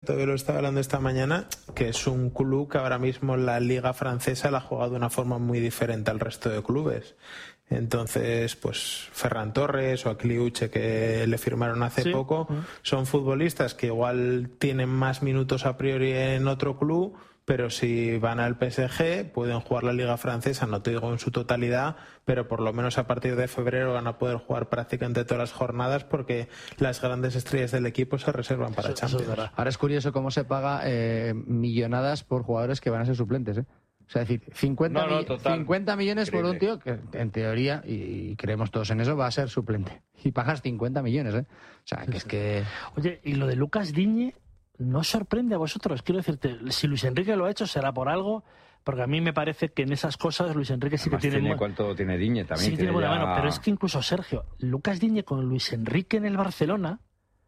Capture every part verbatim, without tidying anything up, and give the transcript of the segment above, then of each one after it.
todavía lo estaba hablando esta mañana, que es un club que ahora mismo la liga francesa la juega de una forma muy diferente al resto de clubes. Entonces, pues Ferran Torres o Akliuche, que le firmaron hace sí. poco, son futbolistas que igual tienen más minutos a priori en otro club, pero si van al P S G pueden jugar la liga francesa, no te digo en su totalidad, pero por lo menos a partir de febrero van a poder jugar prácticamente todas las jornadas porque las grandes estrellas del equipo se reservan para eso, Champions. Eso es Ahora es curioso cómo se paga eh, millonadas por jugadores que van a ser suplentes, ¿eh? O sea, es decir, cincuenta, no, no, cincuenta millones Increíble. Por un tío que en teoría, y creemos todos en eso, va a ser suplente. Y pagas cincuenta millones, ¿eh? O sea, que es que... Oye, y lo de Lucas Digne, ¿no sorprende a vosotros? Quiero decirte, si Luis Enrique lo ha hecho, será por algo, porque a mí me parece que en esas cosas Luis Enrique sí Además que tiene... tiene ¿Cuánto tiene Digne también? Sí, tiene buena ya... mano, pero es que incluso Sergio, Lucas Digne con Luis Enrique en el Barcelona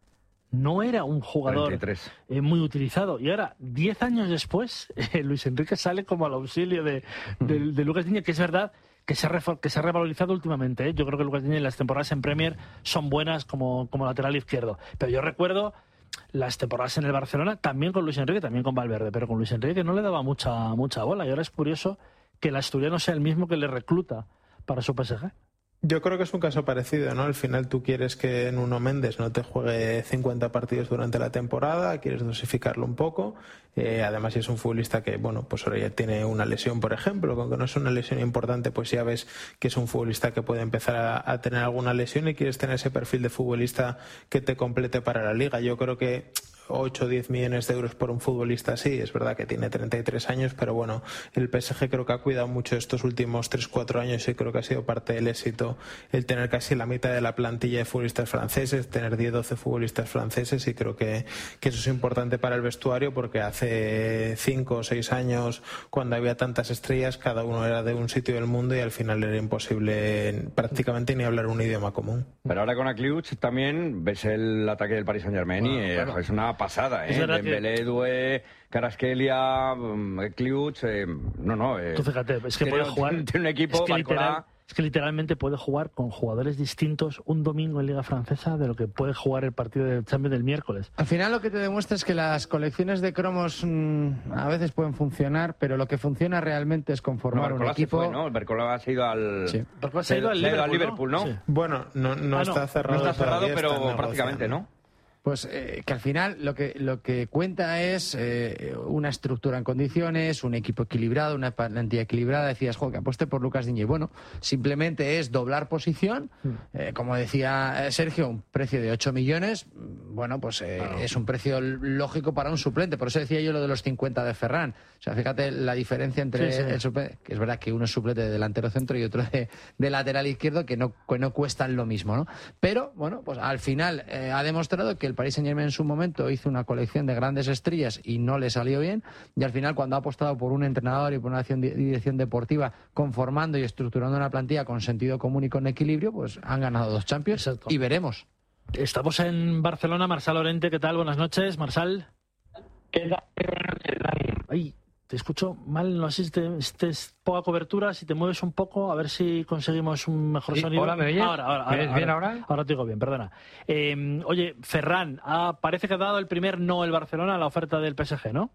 no era un jugador eh, muy utilizado. Y ahora, diez años después, eh, Luis Enrique sale como al auxilio de, de, de Lucas Digne, que es verdad que se ha, que se ha revalorizado últimamente. ¿eh? Yo creo que Lucas Digne en las temporadas en Premier son buenas como, como lateral izquierdo. Pero yo recuerdo las temporadas en el Barcelona, también con Luis Enrique, también con Valverde, pero con Luis Enrique no le daba mucha, mucha bola. Y ahora es curioso que el asturiano sea el mismo que le recluta para su P S G. Yo creo que es un caso parecido, ¿no? Al final tú quieres que Nuno Méndez no te juegue cincuenta partidos durante la temporada, quieres dosificarlo un poco. Eh, además, si es un futbolista que, bueno, pues ahora ya tiene una lesión, por ejemplo, aunque no es una lesión importante, pues ya ves que es un futbolista que puede empezar a, a tener alguna lesión y quieres tener ese perfil de futbolista que te complete para la liga. Yo creo que ocho o diez millones de euros por un futbolista así, es verdad que tiene treinta y tres años, pero bueno, el P S G creo que ha cuidado mucho estos últimos tres cuatro años y creo que ha sido parte del éxito el tener casi la mitad de la plantilla de futbolistas franceses, tener diez doce futbolistas franceses, y creo que, que eso es importante para el vestuario, porque hace cinco o seis años, cuando había tantas estrellas, cada uno era de un sitio del mundo y al final era imposible prácticamente ni hablar un idioma común. Pero ahora con Akliuche también ves el ataque del Paris Saint-Germain bueno, y eh, bueno. es una pasada, ¿eh? Dembélé, que... Doué, Kvaratskhelia, Akliuche, eh, no, no. Eh, Tú fíjate, es que puede jugar. Tiene un equipo, es que, literal, es que literalmente puede jugar con jugadores distintos un domingo en Liga Francesa de lo que puede jugar el partido de Champions del miércoles. Al final lo que te demuestra es que las colecciones de cromos mmm, a veces pueden funcionar, pero lo que funciona realmente es conformar no, un equipo. Se fue, ¿no? El Barcola ha ido al. Sí. Barcola se ha ido al Liverpool, al Liverpool, ¿no? ¿no? Sí. Bueno, no, no ah, está cerrado. No está cerrado, pero está prácticamente, ¿no? Pues eh, que al final lo que lo que cuenta es eh, una estructura en condiciones, un equipo equilibrado, una plantilla equilibrada. Decías, jo, que apueste por Lucas Digne. Bueno, simplemente es doblar posición. Eh, como decía Sergio, un precio de ocho millones. Bueno, pues eh, claro. es un precio lógico para un suplente. Por eso decía yo lo de los cincuenta de Ferran. O sea, fíjate la diferencia entre sí, sí. el suplente, que es verdad que uno es suplente de delantero centro y otro de, de lateral izquierdo, que no, que no cuestan lo mismo, ¿no? Pero, bueno, pues al final eh, ha demostrado que el Paris Saint-Germain en su momento hizo una colección de grandes estrellas y no le salió bien, y al final cuando ha apostado por un entrenador y por una dirección deportiva conformando y estructurando una plantilla con sentido común y con equilibrio, pues han ganado dos Champions. Exacto. Y veremos. Estamos en Barcelona. Marsal Lorente, ¿qué tal? Buenas noches, Marsal. ¿Qué tal? Buenas noches, Dani. Ay, te escucho mal, no sé si te, si es poca cobertura, si te mueves un poco, a ver si conseguimos un mejor sí, sonido. Hola, ¿me oyes? Ahora, ahora, ¿Me oyes ahora, bien ahora? Ahora te digo bien, perdona. Eh, oye, Ferran, ah, parece que ha dado el primer no el Barcelona a la oferta del P S G, ¿no?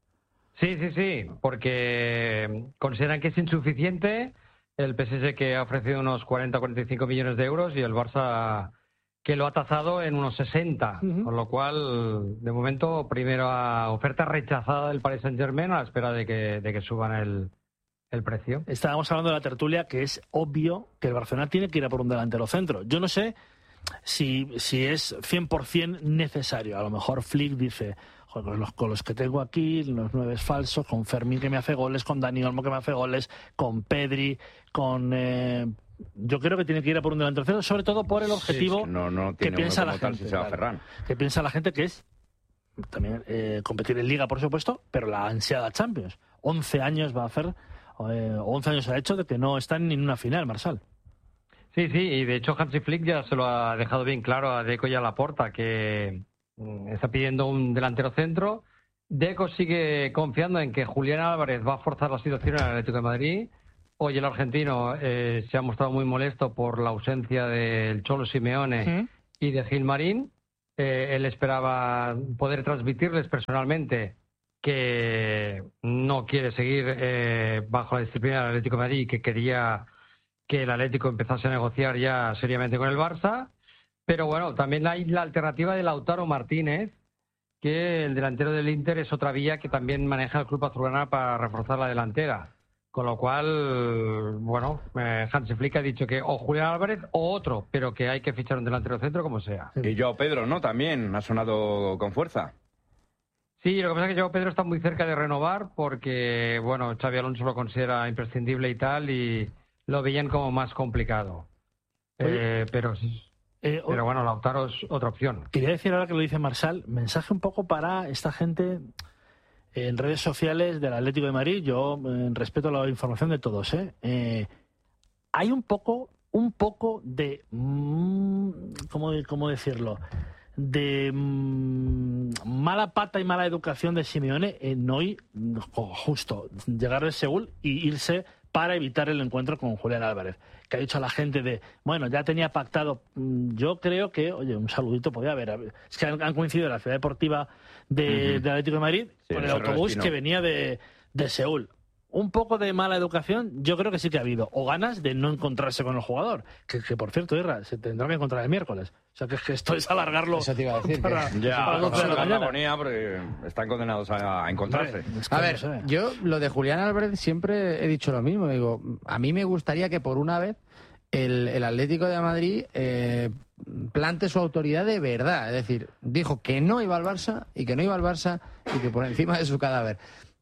Sí, sí, sí, porque consideran que es insuficiente. El P S G que ha ofrecido unos cuarenta a cuarenta y cinco millones de euros y el Barça que lo ha tasado en unos sesenta, uh-huh. Con lo cual, de momento, primera oferta rechazada del Paris Saint-Germain a la espera de que, de que suban el, el precio. Estábamos hablando de la tertulia, que es obvio que el Barcelona tiene que ir a por un delantero centro. Yo no sé si, si es cien por ciento necesario. A lo mejor Flick dice, joder, con los, con los que tengo aquí, los nueve falsos, con Fermín que me hace goles, con Dani Olmo que me hace goles, con Pedri, con... Eh, yo creo que tiene que ir a por un delantero centro, sobre todo por el objetivo sí, no, no que piensa la tal, gente. Si claro, que piensa la gente que es también eh, competir en Liga, por supuesto, pero la ansiada Champions. once años va a hacer, eh, once años ha hecho de que no está en ninguna final, Marsal. Sí, sí, y de hecho Hansi Flick ya se lo ha dejado bien claro a Deco y a Laporta, que está pidiendo un delantero centro. Deco sigue confiando en que Julián Álvarez va a forzar la situación en el Atlético de Madrid. Hoy el argentino eh, se ha mostrado muy molesto por la ausencia del Cholo Simeone ¿sí? y de Gilmarín. eh, él esperaba poder transmitirles personalmente que no quiere seguir eh, bajo la disciplina del Atlético de Madrid y que quería que el Atlético empezase a negociar ya seriamente con el Barça. Pero bueno, también hay la alternativa de Lautaro Martínez, que el delantero del Inter es otra vía que también maneja el club azulgrana para reforzar la delantera. Con lo cual, bueno, eh, Hansi Flick ha dicho que o Julián Álvarez o otro, pero que hay que fichar un delantero centro como sea. Y Joao Pedro, ¿no? También ha sonado con fuerza. Sí, lo que pasa es que Joao Pedro está muy cerca de renovar porque, bueno, Xabi Alonso lo considera imprescindible y tal, y lo veían como más complicado. Eh, pero sí. Eh, Pero bueno, Lautaro es otra opción. Quería decir ahora que lo dice Marsal, mensaje un poco para esta gente en redes sociales del Atlético de Madrid. Yo eh, respeto la información de todos. ¿eh? Eh, hay un poco, un poco de, mmm, ¿cómo, cómo decirlo? De mmm, mala pata y mala educación de Simeone en hoy, justo, llegar de Seúl y irse para evitar el encuentro con Julián Álvarez, que ha dicho a la gente de, bueno, ya tenía pactado. Yo creo que, oye, un saludito podía haber. Es que han, han coincidido en la ciudad deportiva de, uh-huh. del Atlético de Madrid sí, con el autobús que venía de, de Seúl. Un poco de mala educación yo creo que sí que ha habido, o ganas de no encontrarse con el jugador, que, que por cierto, Irra, se tendrá que encontrar el miércoles. O sea, que, que esto es alargarlo. Eso te iba a decir. Para, que... ya, para doce de la mañana. Agonía porque están condenados a, a encontrarse. Hombre, es que a ver, no sé. Yo lo de Julián Álvarez siempre he dicho lo mismo. Digo, a mí me gustaría que por una vez el, el Atlético de Madrid eh, plante su autoridad de verdad. Es decir, dijo que no iba al Barça y que no iba al Barça y que por encima de su cadáver.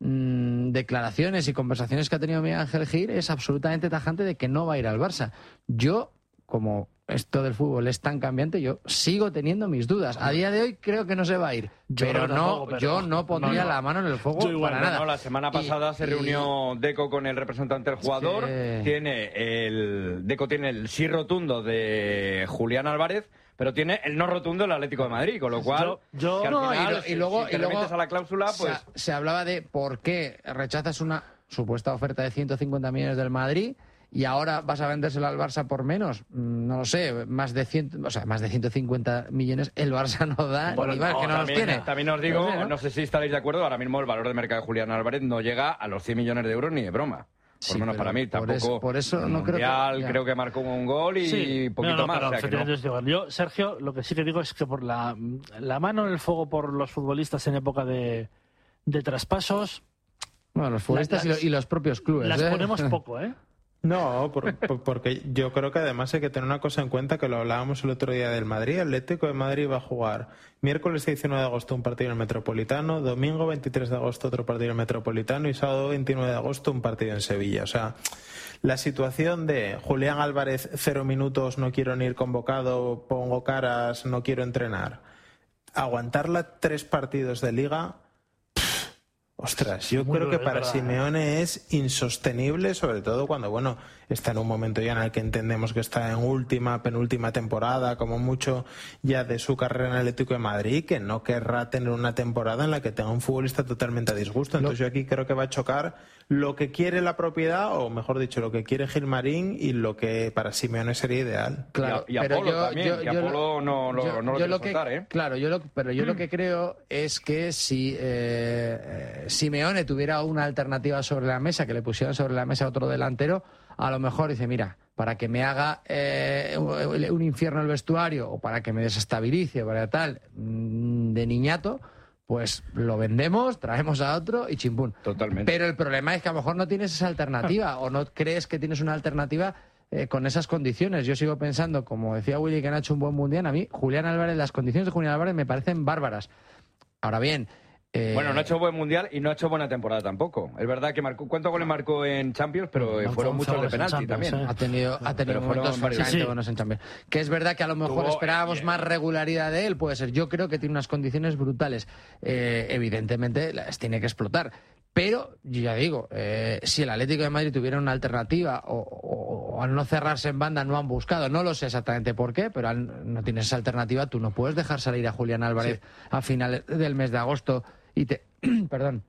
Mm, declaraciones y conversaciones que ha tenido Miguel Ángel Gil es absolutamente tajante de que no va a ir al Barça. Yo, como esto del fútbol es tan cambiante, yo sigo teniendo mis dudas. A día de hoy creo que no se va a ir, yo pero no, tampoco, pero yo no pondría no, no. la mano en el fuego igual, para nada. No, la semana pasada y, se reunió y... Deco con el representante del jugador. Es que... Tiene el Deco tiene el sí rotundo de Julián Álvarez, pero tiene el no rotundo del Atlético de Madrid, con lo cual yo, yo que al no, final, y, lo, y luego, si, si te y luego a la cláusula, pues se, se hablaba de por qué rechazas una supuesta oferta de ciento cincuenta millones del Madrid y ahora vas a vendérselo al Barça por menos. No lo sé, más de cien, o sea, más de ciento cincuenta millones el Barça no da, bueno, ni más, no, que no también, los tiene. También os digo, no sé, ¿no? no sé si estaréis de acuerdo, ahora mismo el valor de mercado de Julián Álvarez no llega a los cien millones de euros ni de broma. Por sí, menos para mí, tampoco. Por eso, por eso no creo que, ya. creo que marcó un gol y sí, poquito no, no, más. Pero, o sea, que no. Yo, Sergio, lo que sí que digo es que por la, la mano en el fuego por los futbolistas en época de, de traspasos. Bueno, los futbolistas las, y, lo, y los propios clubes. Las ¿eh? ponemos poco, ¿eh? No, por, por, porque yo creo que además hay que tener una cosa en cuenta que lo hablábamos el otro día del Madrid. El Atlético de Madrid va a jugar miércoles diecinueve de agosto un partido en el Metropolitano, domingo veintitrés de agosto otro partido en el Metropolitano y sábado veintinueve de agosto un partido en Sevilla. O sea, la situación de Julián Álvarez, cero minutos, no quiero ni ir convocado, pongo caras, no quiero entrenar. Aguantarla tres partidos de Liga... Ostras, yo creo que para Simeone es insostenible, sobre todo cuando, bueno, está en un momento ya en el que entendemos que está en última, penúltima temporada, como mucho ya de su carrera en el Atlético de Madrid, que no querrá tener una temporada en la que tenga un futbolista totalmente a disgusto. Entonces yo aquí creo que va a chocar lo que quiere la propiedad, o mejor dicho, lo que quiere Gilmarín y lo que para Simeone sería ideal. Claro, y, a, y Apolo yo, también, yo, que yo, Apolo no, no, yo, no lo quiere lo soltar, que, ¿eh? Claro, yo lo, pero yo mm. lo que creo es que si eh, Simeone tuviera una alternativa sobre la mesa, que le pusieran sobre la mesa otro delantero, a lo mejor dice, mira, para que me haga eh, un infierno el vestuario o para que me desestabilice, para tal, de niñato, pues lo vendemos, traemos a otro y chimpún. Totalmente. Pero el problema es que a lo mejor no tienes esa alternativa o no crees que tienes una alternativa eh, con esas condiciones. Yo sigo pensando, como decía Willy, que han hecho un buen mundial. A mí, Julián Álvarez, las condiciones de Julián Álvarez me parecen bárbaras. Ahora bien... Eh... Bueno, no ha hecho buen mundial y no ha hecho buena temporada tampoco. Es verdad que marcó, ¿cuántos goles marcó en Champions? Pero no, fueron muchos de penalti también. Ha tenido, ha tenido momentos francamente sí. buenos en Champions. Que es verdad que a lo mejor Tuvo, esperábamos eh, más regularidad de él, puede ser. Yo creo que tiene unas condiciones brutales. Eh, evidentemente las tiene que explotar. Pero, yo ya digo, eh, si el Atlético de Madrid tuviera una alternativa o, o, o al no cerrarse en banda no han buscado, no lo sé exactamente por qué, pero al no tienes esa alternativa, tú no puedes dejar salir a Julián Álvarez sí. a finales del mes de agosto y te, perdón,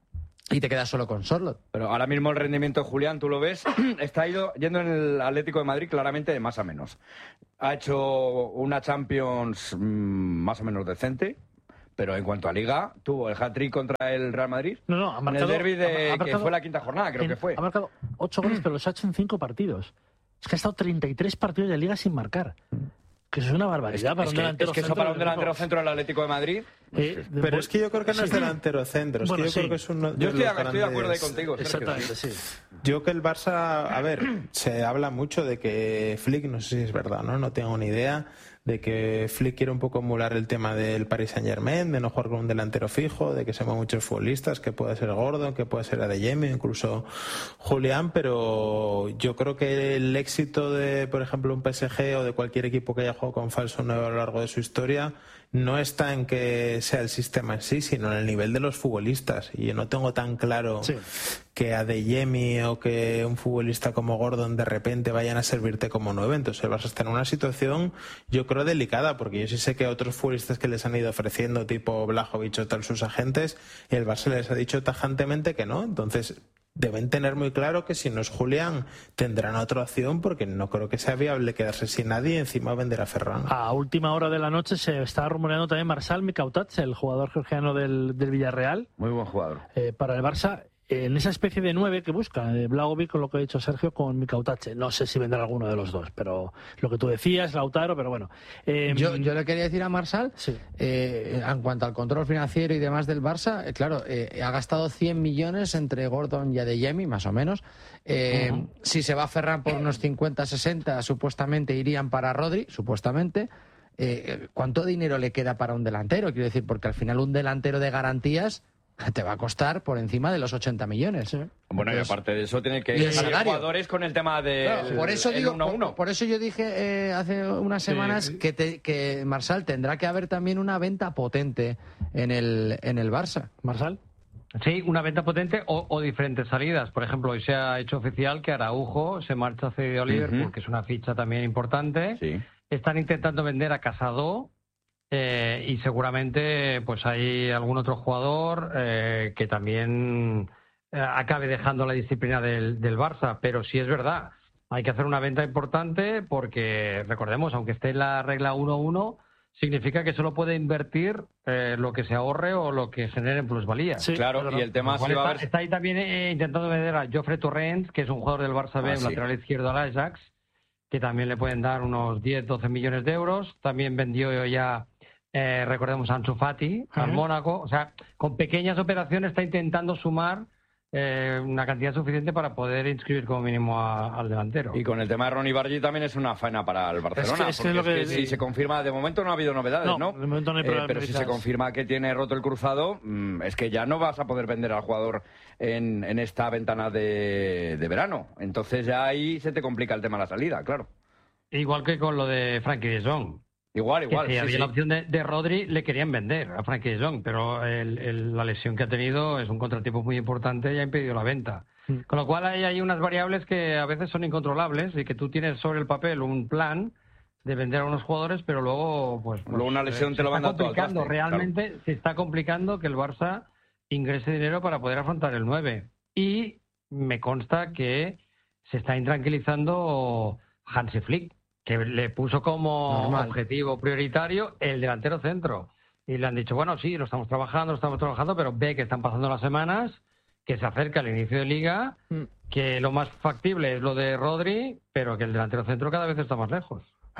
y te quedas solo con Sorloth. Pero ahora mismo el rendimiento de Julián, tú lo ves, está ido, yendo en el Atlético de Madrid claramente de más a menos. Ha hecho una Champions mmm, más o menos decente, pero en cuanto a Liga, tuvo el hat-trick contra el Real Madrid. No, no, ha marcado, en el derbi de, ha, ha marcado, que fue la quinta jornada, creo en, que fue. Ha marcado ocho goles, pero los ha hecho en cinco partidos. Es que ha estado treinta y tres partidos de Liga sin marcar. Que eso es una barbaridad es, para es un que, delantero es que eso centro. para un delantero centro del Atlético de Madrid. Eh, pero de, es que yo creo que no es delantero centro. Es bueno, que yo sí. creo que es uno de Yo estoy, los estoy grandes... de acuerdo ahí contigo, Sergio. Exactamente, sí. Yo que el Barça, a ver, se habla mucho de que Flick, no sé si es verdad, ¿no? No tengo ni idea, de que Flick quiere un poco emular el tema del Paris Saint-Germain, de no jugar con un delantero fijo, de que se mueven muchos futbolistas, que puede ser Gordon, que puede ser Adeyemi, incluso Julián, pero yo creo que el éxito de, por ejemplo, un P S G o de cualquier equipo que haya jugado con falso nueve a lo largo de su historia no está en que sea el sistema en sí, sino en el nivel de los futbolistas. Y yo no tengo tan claro sí. que Adeyemi o que un futbolista como Gordon de repente vayan a servirte como nueve. Entonces el Barça está en una situación, yo creo, delicada, porque yo sí sé que otros futbolistas que les han ido ofreciendo, tipo Blajovic o tal, sus agentes, el Barça les ha dicho tajantemente que no. Entonces deben tener muy claro que si no es Julián tendrán otra opción, porque no creo que sea viable quedarse sin nadie y encima vender a Ferran. A última hora de la noche se está rumoreando también Marçal Mikautats, el jugador georgiano del, del Villarreal. Muy buen jugador. Eh, para el Barça, en esa especie de nueve que busca, de Blagovic, con lo que ha dicho Sergio, con Mikautats. No sé si vendrá alguno de los dos, pero lo que tú decías, Lautaro, pero bueno. Eh, yo, yo le quería decir a Marçal, sí. eh, en cuanto al control financiero y demás del Barça, eh, claro, eh, ha gastado cien millones entre Gordon y Adeyemi, más o menos. Eh, uh-huh. Si se va a Ferran por unos cincuenta, sesenta, supuestamente irían para Rodri, supuestamente. Eh, ¿Cuánto dinero le queda para un delantero? Quiero decir, porque al final un delantero de garantías te va a costar por encima de los ochenta millones. ¿eh? Bueno, Entonces, y aparte de eso tiene que salir jugadores con el tema de claro, por eso digo, uno a uno. Por, por eso yo dije eh, hace unas semanas sí. que, te, que Marçal tendrá que haber también una venta potente en el, en el Barça. ¿Marçal? Sí, una venta potente o, o diferentes salidas. Por ejemplo, hoy se ha hecho oficial que Araujo se marcha cedido a Liverpool, uh-huh. que es una ficha también importante. Sí. Están intentando vender a Casado. Eh, y seguramente pues hay algún otro jugador eh, que también eh, acabe dejando la disciplina del, del Barça, pero sí es verdad, hay que hacer una venta importante porque, recordemos, aunque esté en la regla uno uno, significa que solo puede invertir eh, lo que se ahorre o lo que genere en plusvalía. Sí, claro, pero, y el tema sí va está, a ver... está ahí también eh, intentando vender a Jofre Torrents, que es un jugador del Barça B, ah, un sí. lateral izquierdo al Ajax, que también le pueden dar unos diez, doce millones de euros. También vendió ya... Eh, recordemos a Ansu Fati, uh-huh. al Mónaco. O sea, con pequeñas operaciones está intentando sumar eh, una cantidad suficiente para poder inscribir como mínimo a, al delantero. Y con el tema de Ronny Bargi también es una faena para el Barcelona. Es que, es que, es que, es que si se confirma, de momento no ha habido novedades, ¿no? no de momento no hay eh, pero si se confirma que tiene roto el cruzado, mmm, es que ya no vas a poder vender al jugador en, en esta ventana de, de verano. Entonces ya ahí se te complica el tema de la salida, claro. Igual que con lo de Frenkie de Jong. Igual, igual. Que si sí, había sí. la opción de, de Rodri, le querían vender a Frenkie de Jong, pero el, el, la lesión que ha tenido es un contratiempo muy importante y ha impedido la venta. Mm. Con lo cual hay, hay unas variables que a veces son incontrolables y que tú tienes sobre el papel un plan de vender a unos jugadores, pero luego pues, pues luego una lesión eh, te lo van a complicando. Realmente claro. Se está complicando que el Barça ingrese dinero para poder afrontar el nueve. Y me consta que se está intranquilizando Hansi Flick, que le puso como Normal. objetivo prioritario el delantero centro. Y le han dicho, bueno, sí, lo estamos trabajando, lo estamos trabajando, pero ve que están pasando las semanas, que se acerca el inicio de Liga, mm. que lo más factible es lo de Rodri, pero que el delantero centro cada vez está más lejos.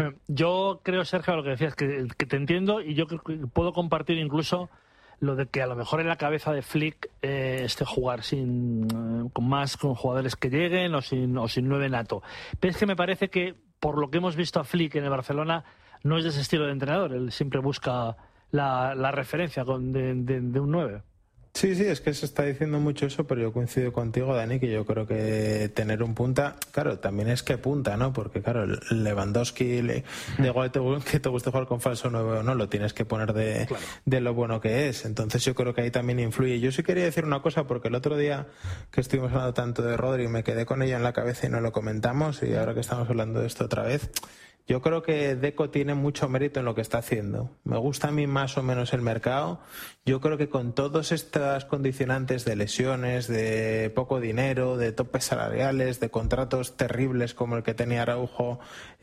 Yo creo, Sergio, lo que decías, que, que te entiendo y yo creo que puedo compartir incluso lo de que a lo mejor en la cabeza de Flick eh, esté jugar sin eh, con más con jugadores que lleguen o sin, o sin nueve nato. Pero es que me parece que por lo que hemos visto a Flick en el Barcelona, no es de ese estilo de entrenador. Él siempre busca la, la referencia con, de, de, de un nueve. Sí, sí, es que se está diciendo mucho eso, pero yo coincido contigo, Dani, que yo creo que tener un punta, claro, también es que punta, ¿no? Porque, claro, Lewandowski, le, de igual te, que te guste jugar con falso nueve o no, lo tienes que poner de, claro. de lo bueno que es. Entonces yo creo que ahí también influye. Yo sí quería decir una cosa, porque el otro día que estuvimos hablando tanto de Rodri, me quedé con ella en la cabeza y no lo comentamos, y ahora que estamos hablando de esto otra vez, Yo creo que Deco tiene mucho mérito en lo que está haciendo. Me gusta a mí más o menos el mercado. Yo creo que con todas estas condicionantes de lesiones, de poco dinero, de topes salariales, de contratos terribles como el que tenía Araujo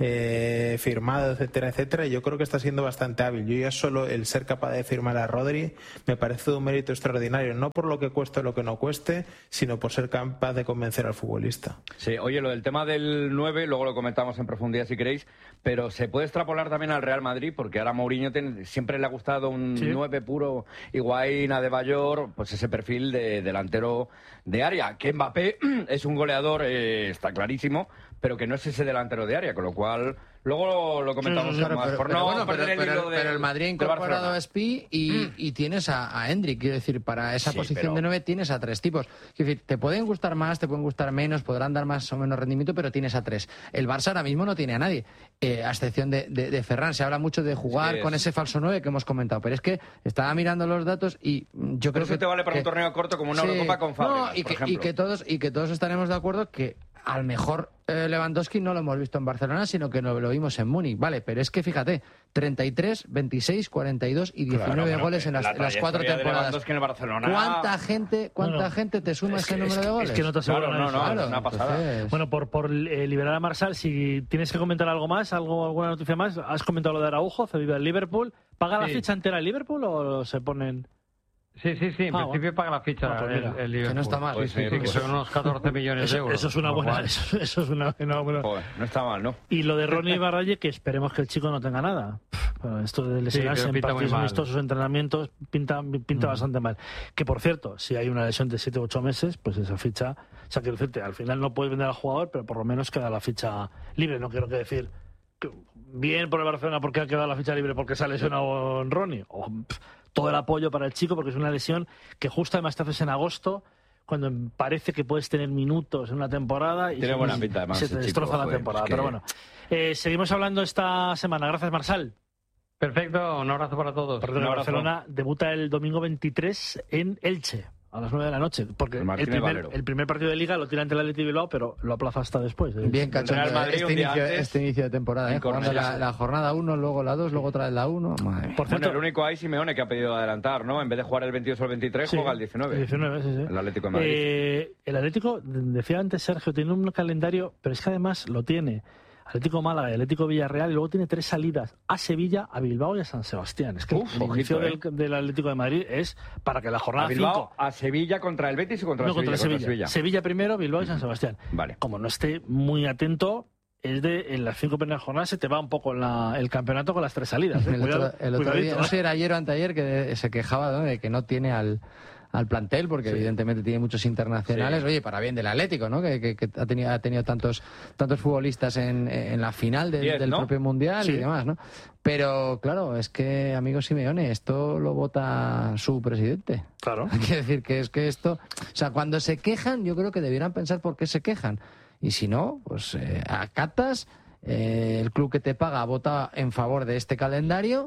eh, firmado, etcétera, etcétera, yo creo que está siendo bastante hábil. Yo ya solo el ser capaz de firmar a Rodri me parece un mérito extraordinario, no por lo que cueste o lo que no cueste, sino por ser capaz de convencer al futbolista. Sí, oye, lo del tema del nueve, luego lo comentamos en profundidad si queréis, pero se puede extrapolar también al Real Madrid, porque ahora Mourinho tiene, siempre le ha gustado un sí. nueve puro, Higuaín, Adebayor, pues ese perfil de delantero de área, que Mbappé es un goleador, eh, está clarísimo, pero que no es ese delantero de área, con lo cual luego lo, lo comentamos sí, claro, más, pero, por pero no bueno, perder pero, el hilo pero, de, pero el Madrid ha incorporado a Spi y, mm. y tienes a, a Endrick, quiero decir, para esa sí, posición pero... de nueve tienes a tres tipos. Quiero decir, te pueden gustar más, te pueden gustar menos, podrán dar más o menos rendimiento, pero tienes a tres. El Barça ahora mismo no tiene a nadie, eh, a excepción de, de, de Ferran. Se habla mucho de jugar sí, con ese falso nueve que hemos comentado, pero es que estaba mirando los datos y yo pero creo eso que... te vale para que, un torneo corto como una sí, Eurocopa con Fábregas, no, y por que, ejemplo. Y que, todos, y que todos estaremos de acuerdo que al mejor eh, Lewandowski no lo hemos visto en Barcelona, sino que lo, lo vimos en Múnich. Vale, pero es que fíjate, treinta y tres, veintiséis, cuarenta y dos y diecinueve claro, bueno, goles en las, la en las cuatro temporadas. En Barcelona... ¿Cuánta gente cuánta no, no. gente te suma ese número de goles? Es que no te aseguro claro, no, no, claro. es una pasada. Entonces... Bueno, por, por eh, liberar a Marsal, si tienes que comentar algo más, algo alguna noticia más, has comentado lo de Araujo, cedido al Liverpool. ¿Paga sí. la ficha entera el Liverpool o se ponen...? Sí, sí, sí, en ah, principio bueno. paga la ficha ah, pues el, el Liverpool. Que no está mal. Pues sí, sí, sí, pues que son unos catorce millones eso, de euros. Eso es una buena... Eso, eso es una, una buena... Joder, no está mal, ¿no? Y lo de Ronnie Barralle, que esperemos que el chico no tenga nada. Bueno, esto de lesionarse sí, en partidos amistosos, entrenamientos, pinta, pinta mm. bastante mal. Que, por cierto, si hay una lesión de siete u ocho meses, pues esa ficha... O sea, quiero decirte, al final no puedes vender al jugador, pero por lo menos queda la ficha libre. No quiero que decir... Que bien por el Barcelona porque ha quedado la ficha libre porque se ha lesionado en Ronnie. O... Pff, todo el apoyo para el chico porque es una lesión que justo además te haces en agosto cuando parece que puedes tener minutos en una temporada y tiene se, buena pinta además, se te destroza chico, la temporada. es que... Pero bueno, eh, seguimos hablando esta semana. Gracias, Marsal. Perfecto, un abrazo para todos. Perdón, Barcelona debuta el domingo veintitrés en Elche a las nueve de la noche, porque el, el, primer, el primer partido de Liga lo tira ante el Athletic Bilbao, pero lo aplaza hasta después. Bien cachondo este, inicio, este inicio de temporada, ¿eh? Jugando la, la jornada uno, luego la dos, luego otra vez la uno. Por cierto, bueno, el único ahí Simeone que ha pedido adelantar, ¿no? En vez de jugar el veintidós o el veintitrés, sí, juega el diecinueve. El diecinueve, sí, sí. El Atlético de Madrid. Eh, el Atlético, decía antes Sergio, tiene un calendario, pero es que además lo tiene Atlético Málaga y Atlético Villarreal, y luego tiene tres salidas a Sevilla, a Bilbao y a San Sebastián. Es que Uf, el ojito, inicio eh. del, del Atlético de Madrid es para que la jornada a Bilbao, cinco... a Sevilla contra el Betis y contra, no, Sevilla, contra, Sevilla. contra Sevilla. Sevilla primero, Bilbao y San Sebastián. Vale. Como no esté muy atento, es de en las cinco primeras jornadas se te va un poco la, el campeonato con las tres salidas. ¿eh? El, Cuidado, otro, el otro día, no sé, era ayer o anteayer que se quejaba, ¿no?, de que no tiene al... al plantel, porque sí, evidentemente tiene muchos internacionales. Sí. Oye, para bien del Atlético, ¿no? Que, que, que ha tenido, ha tenido tantos tantos futbolistas en, en la final de, Diez, del ¿no? propio Mundial sí. y demás, ¿no? Pero, claro, es que, amigo Simeone, esto lo vota su presidente. Claro. Quiere decir que es que esto... O sea, cuando se quejan, yo creo que debieran pensar por qué se quejan. Y si no, pues eh, acatas, eh, el club que te paga vota en favor de este calendario...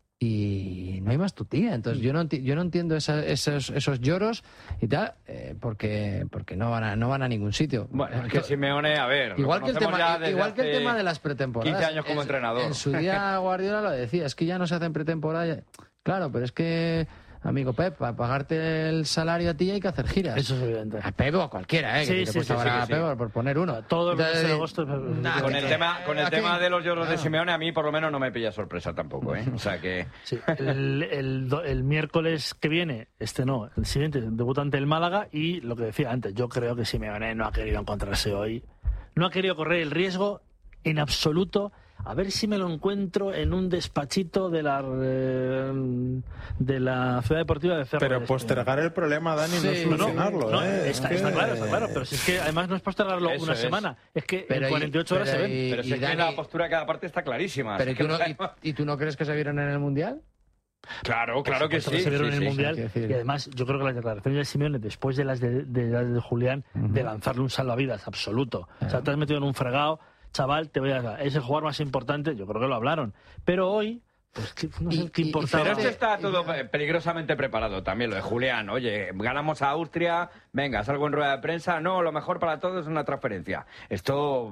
y no hay más tutía. Entonces yo no yo no entiendo esa, esos esos lloros y tal, eh, porque porque no van a no van a ningún sitio. Bueno, es que Simeone, a ver, igual que el tema igual que el tema de las pretemporadas. quince años como es, entrenador. En su día Guardiola lo decía, es que ya no se hacen pretemporadas. Claro, pero es que, amigo Pep, para pagarte el salario a ti hay que hacer giras. Eso es evidente. A Pep o a cualquiera, ¿eh? Sí, que sí, te sí, sí, a sí, Pep, sí. por poner uno. Todo el mes de agosto. Nah, con el tema, con el tema de los lloros de Simeone, a mí por lo menos no me pilla sorpresa tampoco, ¿eh? O sea que... Sí, el, el, el miércoles que viene, este no, el siguiente, debuta ante el Málaga y lo que decía antes, yo creo que Simeone no ha querido encontrarse hoy. No ha querido correr el riesgo en absoluto. A ver si me lo encuentro en un despachito de la eh, de la Ciudad Deportiva de Cerro. Pero postergar el problema, Dani, sí, no es solucionarlo. No, no, ¿eh? está, es está que... claro, está claro. Pero si es que además no es postergarlo Eso una es. semana, es que pero en cuarenta y ocho y, horas se ven. Y, pero si es Dani, que la postura de cada parte está clarísima. Pero tú no, y, ¿Y tú no crees que se vieron en el Mundial? Claro, claro que sí. Se vieron sí, en el sí, Mundial. sí. Y además, yo creo que las declaraciones de Simeone, después de las de, de, de, de Julián, uh-huh. de lanzarle un salvavidas absoluto. Uh-huh. O sea, te has metido en un fregado. Chaval, te voy a... es el jugador más importante, yo creo que lo hablaron. Pero hoy, pues no sé qué importaba. Pero esto está todo peligrosamente preparado también, lo de Julián. Oye, ganamos a Austria, venga, salgo en rueda de prensa. No, lo mejor para todos es una transferencia. Esto...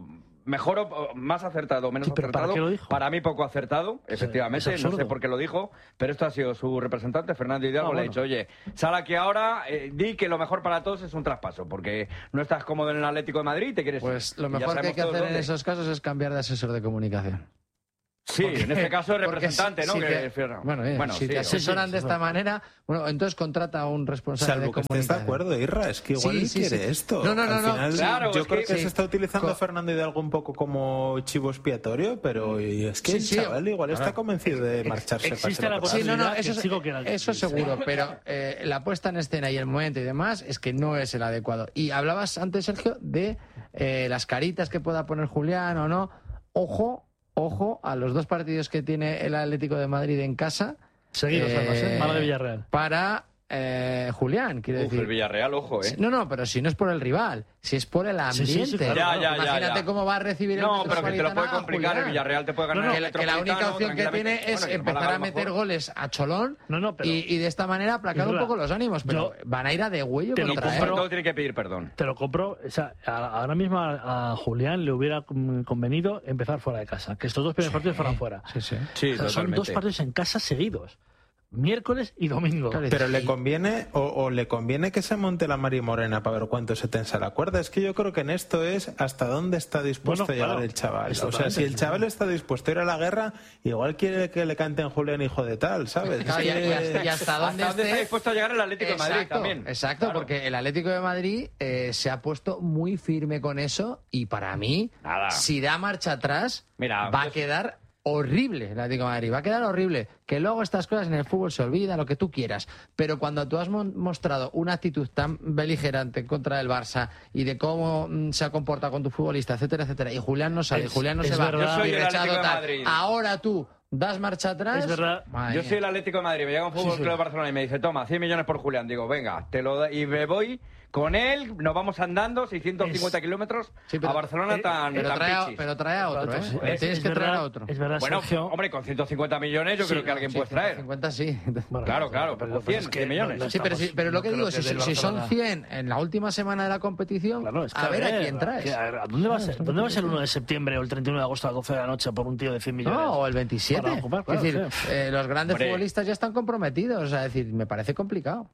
mejor o más acertado o menos sí, pero acertado. ¿para qué lo dijo? Para mí poco acertado, efectivamente. No sé por qué lo dijo, pero esto ha sido su representante, Fernando Hidalgo, ah, bueno. Le ha dicho, oye, sal aquí ahora, eh, di que lo mejor para todos es un traspaso, porque no estás cómodo en el Atlético de Madrid y te quieres... Pues lo mejor que hay que hacer dónde. en esos casos es cambiar de asesor de comunicación. Sí, porque, en este caso es representante, ¿no? Si que, te, bueno, eh, bueno, si sí, te asesoran sí, de esta sí. manera, bueno, entonces contrata a un responsable Salvo de que estés de acuerdo, Irra, es que igual sí, sí, quiere sí. esto. No, no, no, Al no. final, claro, yo es creo que, que sí. se está utilizando a Fernando Hidalgo un poco como chivo expiatorio, pero es que sí, el chaval sí. igual está convencido de marcharse. Existe para la posibilidad sí, no, no, eso, que sigo que la... eso seguro, pero eh, la puesta en escena y el momento y demás es que no es el adecuado. Y hablabas antes, Sergio, de eh, las caritas que pueda poner Julián o no. Ojo, Ojo a los dos partidos que tiene el Atlético de Madrid en casa. Seguidos, además, ¿eh? Málaga y Villarreal. Para eh, Julián, quiero Uf, decir. El Villarreal, ojo, ¿eh? No, no, pero si no es por el rival, si es por el ambiente. Sí, sí, sí, claro, ya, claro. ya, Imagínate ya. cómo va a recibir no, el No, pero que te lo puede complicar. El Villarreal te puede ganar. No, no, el que, que la única opción que tiene es bueno, empezar a meter mejor. goles a cholón no, no, pero, y, y de esta manera aplacar un poco los ánimos. Pero yo, van a ir a degüello te contra él. Todo tiene que pedir perdón. Te lo compro. O sea, ahora mismo a, a Julián le hubiera convenido empezar fuera de casa. Que estos dos primeros sí, partidos fueran fuera. Sí, sí. sí o sea, son dos partidos en casa seguidos. Miércoles y domingo. Pero le conviene o, o le conviene que se monte la Mari Morena para ver cuánto se tensa la cuerda. Es que yo creo que en esto es hasta dónde está dispuesto bueno, a llegar claro, el chaval. O sea, si el chaval está dispuesto a ir a la guerra, igual quiere que le canten Julián hijo de tal, ¿sabes? Claro, es que... y, hasta, y hasta dónde hasta esté... está dispuesto a llegar el Atlético exacto, de Madrid también. Exacto, claro. Porque el Atlético de Madrid eh, se ha puesto muy firme con eso y para mí, Nada. si da marcha atrás, Mira, va pues... a quedar... horrible el Atlético de Madrid, va a quedar horrible. Que luego estas cosas en el fútbol se olvidan, lo que tú quieras. Pero cuando tú has mostrado una actitud tan beligerante contra el Barça y de cómo mm, se ha comportado con tu futbolista, etcétera, etcétera, y Julián no sale, es, Julián no se va, verdad. Yo soy y el Atlético de Madrid. Ahora tú das marcha atrás. Es verdad. Madre yo mía. soy el Atlético de Madrid, me llega un Fútbol sí, Club sí. de Barcelona y me dice, toma, cien millones por Julián. Digo, venga, te lo da... y me voy con él, nos vamos andando seiscientos cincuenta es... kilómetros sí, pero, a Barcelona eh, tan, pero, tan trae a, pichis. pero trae a otro, ¿eh? Sí. Es, Tienes es que verdad, traer a otro. Es verdad, bueno, Sergio... hombre, con ciento cincuenta millones yo sí, creo que alguien sí, puede traer. ciento cincuenta sí. Bueno, claro, claro, pero, pero cien, es que millones. No, no sí, pero, sí, pero lo que digo, si, si son cien en la última semana de la competición, claro, es que a, a ver a quién traes. Que, a, ver, ¿a dónde va a ser? ¿Dónde va a ser el uno de septiembre o el treinta y uno de agosto a las doce de la noche por un tío de cien millones? No, o el veintisiete. Ocupar, claro, es decir, sí. eh, los grandes hombre. futbolistas ya están comprometidos. O sea, es decir, me parece complicado.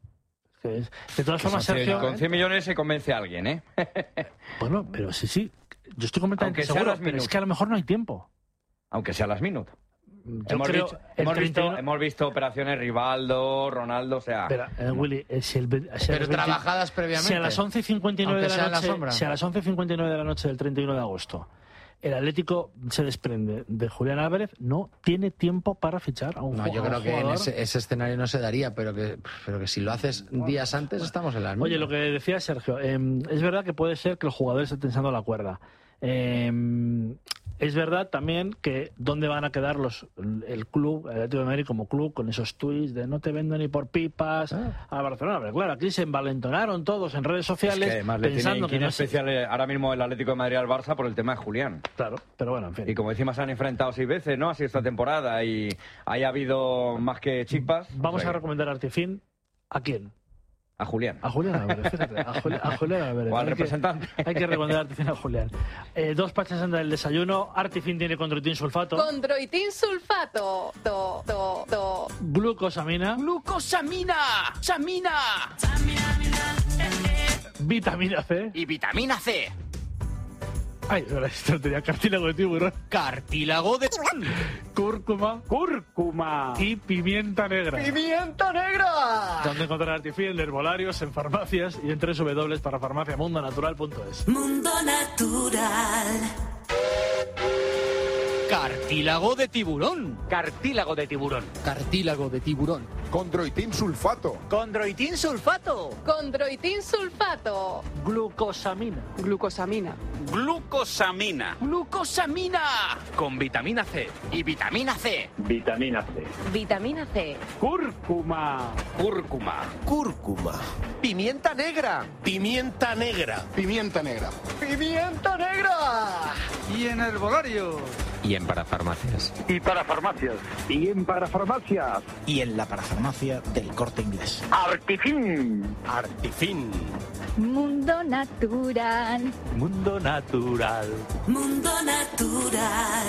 De todas formas, Sergio... Con cien millones se convence a alguien, ¿eh? Bueno, pero sí, sí. Yo estoy completamente seguro, pero es que a lo mejor no hay tiempo. Aunque sea las minutos. Yo hemos, creo visto, hemos, treinta y uno... visto, hemos visto operaciones Rivaldo, Ronaldo, o sea... Pero, eh, Willy, eh, si el, si pero el trabajadas previamente. Si a las once y cincuenta y nueve de la noche, la si a las once y cincuenta y nueve de la noche del treinta y uno de agosto el Atlético se desprende de Julián Álvarez, no tiene tiempo para fichar a un jugador. No, yo creo que en ese, ese escenario no se daría, pero que, pero que si lo haces días antes estamos en la misma. Oye, lo que decía Sergio, eh, es verdad que puede ser que el jugador esté tensando la cuerda. Eh, es verdad también que dónde van a quedar los el club, el Atlético de Madrid como club, con esos tuits de no te vendo ni por pipas ah. a Barcelona. Pero claro, aquí se envalentonaron todos en redes sociales. Es que además pensando le tiene que no especial se... ahora mismo el Atlético de Madrid al Barça por el tema de Julián. Claro, pero bueno, en fin. Y como decimos, se han enfrentado seis veces, ¿no? Así esta temporada y ahí ha habido más que chispas. Vamos o sea, a recomendar Artifin. ¿A quién? A Julián. A Julián Álvarez, fíjate. A Julián, a Julián Álvarez. O al hay representante. Que, hay que recomendar Artifin a Julián. Eh, dos pachas en el desayuno. Artifin tiene condroitin sulfato. Condroitin sulfato. To, to, to. Glucosamina. Glucosamina. Samina. Vitamina C. Y vitamina C. Ay, ahora esto tenía cartílago de tiburón. Cartílago de tiburón. Cúrcuma. Cúrcuma. Y pimienta negra. ¡Pimienta negra! Donde encontrar Artifin en herbolarios, en farmacias y en doble u doble u doble u para farmacia mundo natural punto es. Mundo Natural. Cartílago de tiburón. Cartílago de tiburón. Cartílago de tiburón. Condroitin sulfato. Condroitin sulfato. Condroitin sulfato. Glucosamina. Glucosamina. Glucosamina. Glucosamina. Con vitamina C. Y vitamina C. Vitamina C. Vitamina C. Cúrcuma. Cúrcuma. Cúrcuma. Pimienta negra. Pimienta negra. Pimienta negra. Pimienta negra. Y en herbolarios. Y en Parafarmacias. Y Parafarmacias. Y en Parafarmacias. Y en la Parafarmacia del Corte Inglés. Artifin. Artifin. Mundo natural. Mundo natural. Mundo natural.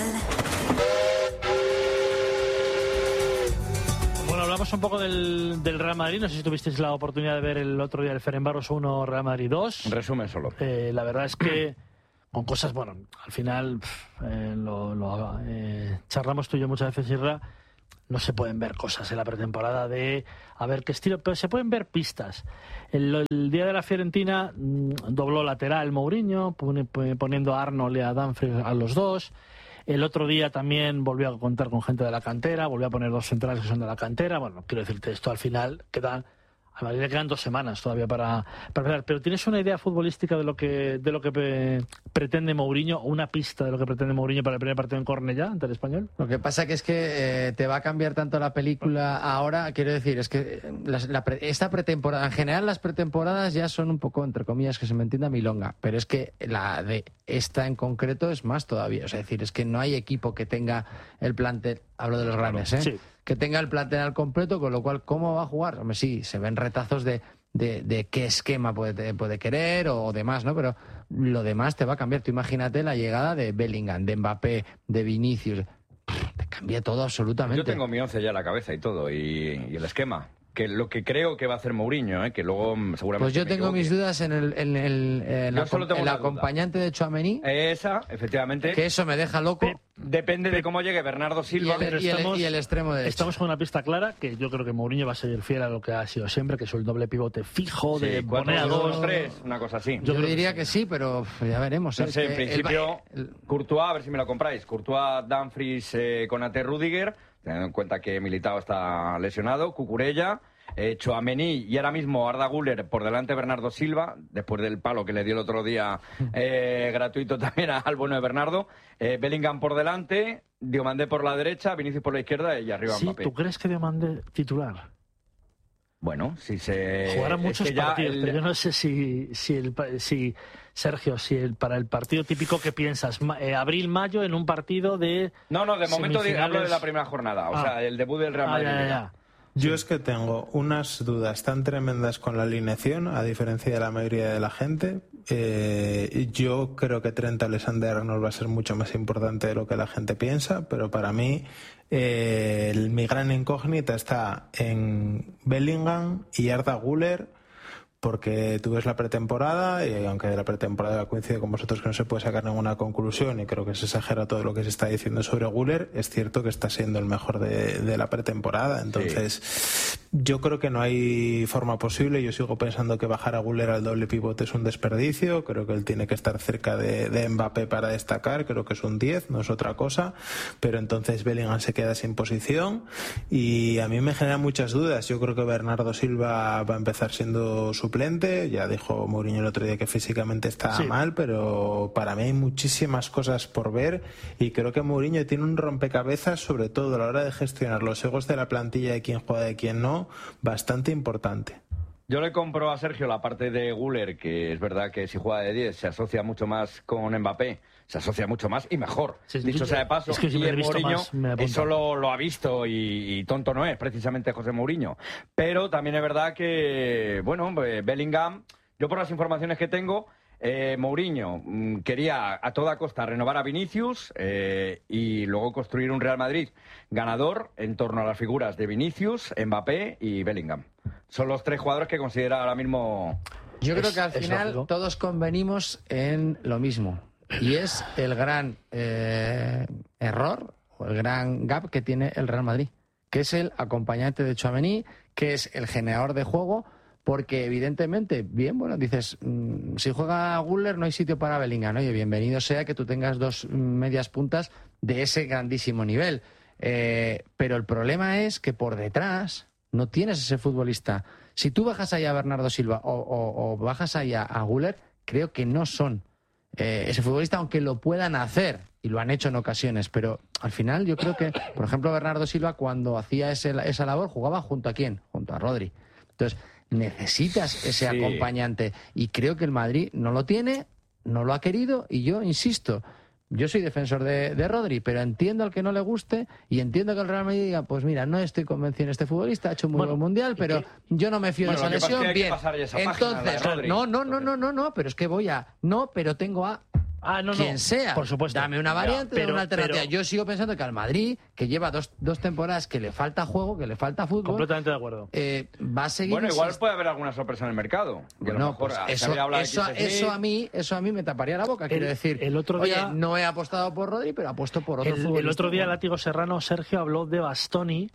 Bueno, hablamos un poco del, del Real Madrid. No sé si tuvisteis la oportunidad de ver el otro día el Ferencváros uno, Real Madrid dos. Resumen solo. Eh, la verdad es que con cosas, bueno, al final pff, eh, lo, lo eh, charlamos tú y yo muchas veces, Isra. No se pueden ver cosas en la pretemporada de a ver qué estilo, pero se pueden ver pistas. El, el día de la Fiorentina mmm, dobló lateral Mourinho, pone, poniendo a Arnold y a Dumfries a los dos. El otro día también volvió a contar con gente de la cantera, volvió a poner dos centrales que son de la cantera. Bueno, quiero decirte, esto al final queda... A Madrid le quedan dos semanas todavía para, para empezar. Pero ¿tienes una idea futbolística de lo que de lo que pre, pretende Mourinho, o una pista de lo que pretende Mourinho para el primer partido en Cornellá ante el Español? Lo que pasa que es que eh, te va a cambiar tanto la película ahora, quiero decir, es que la, la pre, esta pretemporada, en general las pretemporadas ya son un poco, entre comillas, que se me entienda, milonga, pero es que la de esta en concreto es más todavía. O sea, es decir, es que no hay equipo que tenga el plantel, hablo de los grandes, ¿eh? Sí. Que tenga el plantel al completo, con lo cual, ¿cómo va a jugar? Hombre, sí, se ven retazos de, de, de qué esquema puede, puede querer o demás, ¿no? Pero lo demás te va a cambiar. Tú imagínate la llegada de Bellingham, de Mbappé, de Vinicius. Pff, te cambia todo absolutamente. Yo tengo mi once ya en la cabeza y todo, y, y el esquema. Que lo que creo que va a hacer Mourinho, ¿eh? Que luego seguramente... Pues yo tengo mis dudas en el, en el, en la, el acompañante de Tchouaméni. Esa, efectivamente. Que eso me deja loco. Depende de cómo llegue Bernardo Silva. Y el, y el, y el extremo derecho. Estamos con una pista clara, que yo creo que Mourinho va a seguir fiel a lo que ha sido siempre, que es el doble pivote fijo, sí, de poner a dos, tres, una cosa así. Yo, yo diría que sí, pero ya veremos. No ¿eh? sé, en que principio, el... el... Courtois, a ver si me lo compráis. Courtois, Dumfries, eh, Konaté, Rüdiger, teniendo en cuenta que Militao está lesionado, Cucurella... Eh, Tchouaméni y ahora mismo Arda Güler por delante de Bernardo Silva, después del palo que le dio el otro día eh, gratuito también al bueno de Bernardo. eh, Bellingham por delante, Diomandé por la derecha, Vinicius por la izquierda y arriba sí, Mbappé. ¿Tú crees que Diomandé titular? Bueno, si se... Jugará muchos es que partidos, el... pero yo no sé si, si, el, si Sergio, si el, para el partido típico que piensas, eh, abril-mayo en un partido de... No, no, de momento semifinales... hablo de la primera jornada, o ah. sea, el debut del Real Madrid. Ah, ya, ya, ya. Yo es que tengo unas dudas tan tremendas con la alineación, a diferencia de la mayoría de la gente. Eh, yo creo que Trent Alexander-Arnold va a ser mucho más importante de lo que la gente piensa, pero para mí eh, el, mi gran incógnita está en Bellingham y Arda Güler, porque tú ves la pretemporada y aunque de la pretemporada coincide con vosotros que no se puede sacar ninguna conclusión y creo que se exagera todo lo que se está diciendo sobre Güler, es cierto que está siendo el mejor de, de la pretemporada, entonces sí. Yo creo que no hay forma posible. Yo sigo pensando que bajar a Güler al doble pivote es un desperdicio, creo que él tiene que estar cerca de, de Mbappé para destacar, creo que es un diez, no es otra cosa, pero entonces Bellingham se queda sin posición y a mí me genera muchas dudas. Yo creo que Bernardo Silva va a empezar siendo suplente, ya dijo Mourinho el otro día que físicamente está sí. mal, pero para mí hay muchísimas cosas por ver y creo que Mourinho tiene un rompecabezas, sobre todo a la hora de gestionar los egos de la plantilla, de quién juega, de quién no, bastante importante. Yo le compro a Sergio la parte de Güler, que es verdad que si juega de diez se asocia mucho más con Mbappé, se asocia mucho más y mejor. Sí, dicho sea de paso, es que si y el Mourinho más, eso lo, lo ha visto y, y tonto no es, precisamente José Mourinho. Pero también es verdad que, bueno, Bellingham, yo por las informaciones que tengo, eh, Mourinho mmm, quería a toda costa renovar a Vinicius eh, y luego construir un Real Madrid ganador en torno a las figuras de Vinicius, Mbappé y Bellingham. Son los tres jugadores que considera ahora mismo... Yo creo que al final todos convenimos en lo mismo. Y es el gran eh, error o el gran gap que tiene el Real Madrid, que es el acompañante de Tchouaméni, que es el generador de juego, porque evidentemente, bien, bueno, dices, mmm, si juega Güler no hay sitio para Bellingham. Oye, bienvenido sea que tú tengas dos medias puntas de ese grandísimo nivel. Eh, pero el problema es que por detrás no tienes ese futbolista. Si tú bajas ahí a Bernardo Silva o, o, o bajas ahí a, a Güler, creo que no son eh, ese futbolista, aunque lo puedan hacer y lo han hecho en ocasiones, pero al final yo creo que, por ejemplo, Bernardo Silva cuando hacía ese, esa labor jugaba junto a quién, junto a Rodri. Entonces necesitas ese sí. acompañante y creo que el Madrid no lo tiene, no lo ha querido y yo insisto, Yo soy defensor de, de Rodri, pero entiendo al que no le guste y entiendo que el Real Madrid diga, pues mira, no estoy convencido en este futbolista, ha hecho un muy bueno, buen mundial, pero que, yo no me fío bueno, de esa lesión. Bien, entonces, página, no, no, no, no, no, no, pero es que voy a, no, pero tengo a Ah, no, quien no, sea, por supuesto. dame una variante, ya, pero, dame una alternativa. pero... Yo sigo pensando que al Madrid, que lleva dos, dos temporadas, que le falta juego, que le falta fútbol, completamente de acuerdo. Eh, va a seguir. Bueno, igual puede haber alguna sorpresa en el mercado. Bueno, pues eso, eso, eso a mí, eso a mí me taparía la boca. El, quiero decir, el otro día, oye, no he apostado por Rodri, pero apuesto por otro el, futbolista. El otro día, bueno. Látigo Serrano, Sergio habló de Bastoni,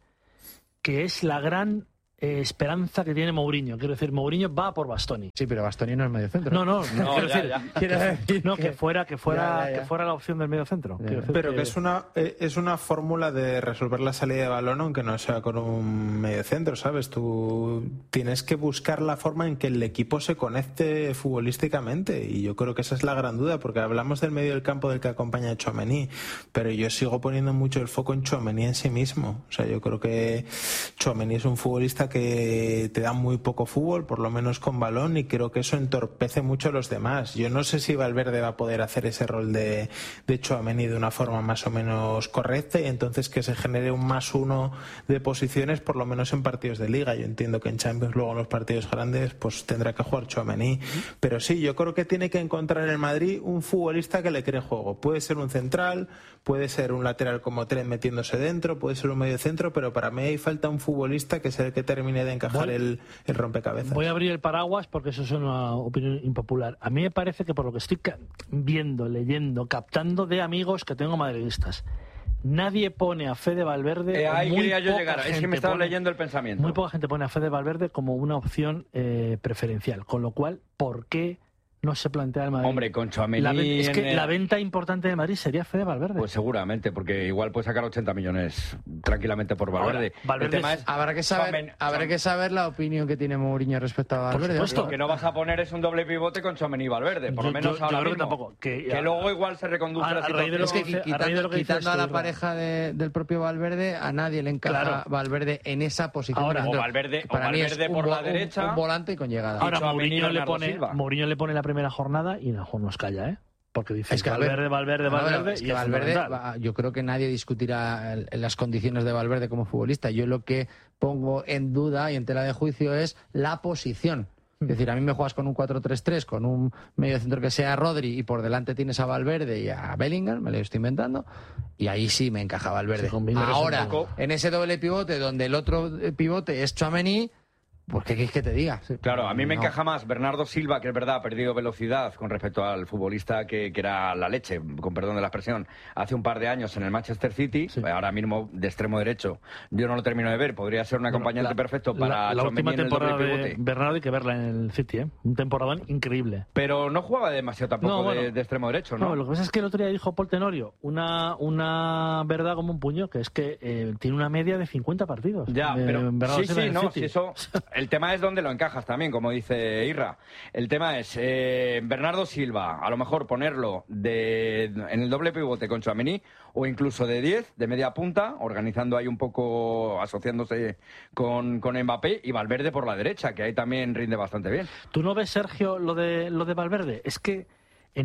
que es la gran Eh, esperanza que tiene Mourinho. Quiero decir, Mourinho va por Bastoni. Sí, pero Bastoni no es medio centro. No, no, no, no quiero ya, decir, ya. Quiero decir no, que fuera, que fuera, ya, ya, ya. que fuera la opción del medio centro. Pero que... que es una es una fórmula de resolver la salida de balón aunque no sea con un medio centro, ¿sabes? Tú tienes que buscar la forma en que el equipo se conecte futbolísticamente y yo creo que esa es la gran duda, porque hablamos del medio del campo del que acompaña a Tchouaméni, pero yo sigo poniendo mucho el foco en Tchouaméni en sí mismo. O sea, yo creo que Tchouaméni es un futbolista que te da muy poco fútbol, por lo menos con balón, y creo que eso entorpece mucho a los demás. Yo no sé si Valverde va a poder hacer ese rol de, de Tchouaméni de una forma más o menos correcta y entonces que se genere un más uno de posiciones, por lo menos en partidos de Liga. Yo entiendo que en Champions, luego en los partidos grandes, pues tendrá que jugar Tchouaméni. Pero sí, yo creo que tiene que encontrar en el Madrid un futbolista que le cree juego. Puede ser un central, puede ser un lateral como Trent metiéndose dentro, puede ser un medio centro, pero para mí ahí falta un futbolista que sea el que termine de encajar el El, el rompecabezas. Voy a abrir el paraguas porque eso es una opinión impopular. A mí me parece que por lo que estoy viendo, leyendo, captando de amigos que tengo madridistas, nadie pone a Fede Valverde. Eh, ahí muy quería yo llegar. Es que me estaba pone, leyendo el pensamiento. Muy poca gente pone a Fede Valverde como una opción eh, preferencial. Con lo cual, ¿por qué no se plantea el Madrid? Hombre, con Tchouaméni... La, es que el... la venta importante de Madrid sería Fede Valverde. Pues seguramente, porque igual puede sacar ochenta millones tranquilamente por Valverde. Ahora, Valverde el tema es... Habrá que saber, Tchouaméni, habrá que saber la opinión que tiene Mourinho respecto a Valverde. Por supuesto. Lo que no vas a poner es un doble pivote con Tchouaméni y Valverde, por yo, lo menos yo, ahora yo creo mismo. Que tampoco. Que, que luego igual se reconduce a, la situación. Es que quitando, que quitando a la esto, pareja de, del propio Valverde, a nadie le encaja claro. Valverde en esa posición. Ahora, o Valverde, para o mí Valverde es un, por la un, derecha. Un volante con llegada. Ahora Mourinho le, pone, Silva. Mourinho le pone la primera jornada y no nos calla, ¿eh? Porque dice es que Valverde, Valverde, no, Valverde. Es y que es Valverde, yo creo que nadie discutirá las condiciones de Valverde como futbolista. Yo lo que pongo en duda y en tela de juicio es la posición. Es decir, a mí me juegas con un cuatro tres tres, con un medio centro que sea Rodri y por delante tienes a Valverde y a Bellingham, me lo estoy inventando, y ahí sí me encaja Valverde. Sí, ahora, en ese doble pivote donde el otro pivote es Tchouaméni, pues ¿qué quieres que te diga? Claro, a mí me no. encaja más Bernardo Silva, que es verdad, ha perdido velocidad con respecto al futbolista que, que era la leche, con perdón de la expresión, hace un par de años en el Manchester City, sí. Ahora mismo de extremo derecho. Yo no lo termino de ver, podría ser un acompañante bueno, la, perfecto para la, la última temporada de Bernardo hay que verla en el City, ¿eh? Un temporadón increíble. Pero no jugaba demasiado tampoco no, bueno, de, de extremo derecho, ¿no? No, lo que pasa es que el otro día dijo Paul Tenorio una, una verdad como un puño, que es que eh, tiene una media de cincuenta partidos. Ya, de, pero Bernardo sí, sí, no, City. Si eso, el tema es donde lo encajas también, como dice Irra. El tema es eh, Bernardo Silva, a lo mejor ponerlo de, en el doble pivote con Tchouaméni o incluso de diez, de media punta, organizando ahí un poco, asociándose con, con Mbappé, y Valverde por la derecha, que ahí también rinde bastante bien. ¿Tú no ves, Sergio, lo de, lo de Valverde? Es que, en,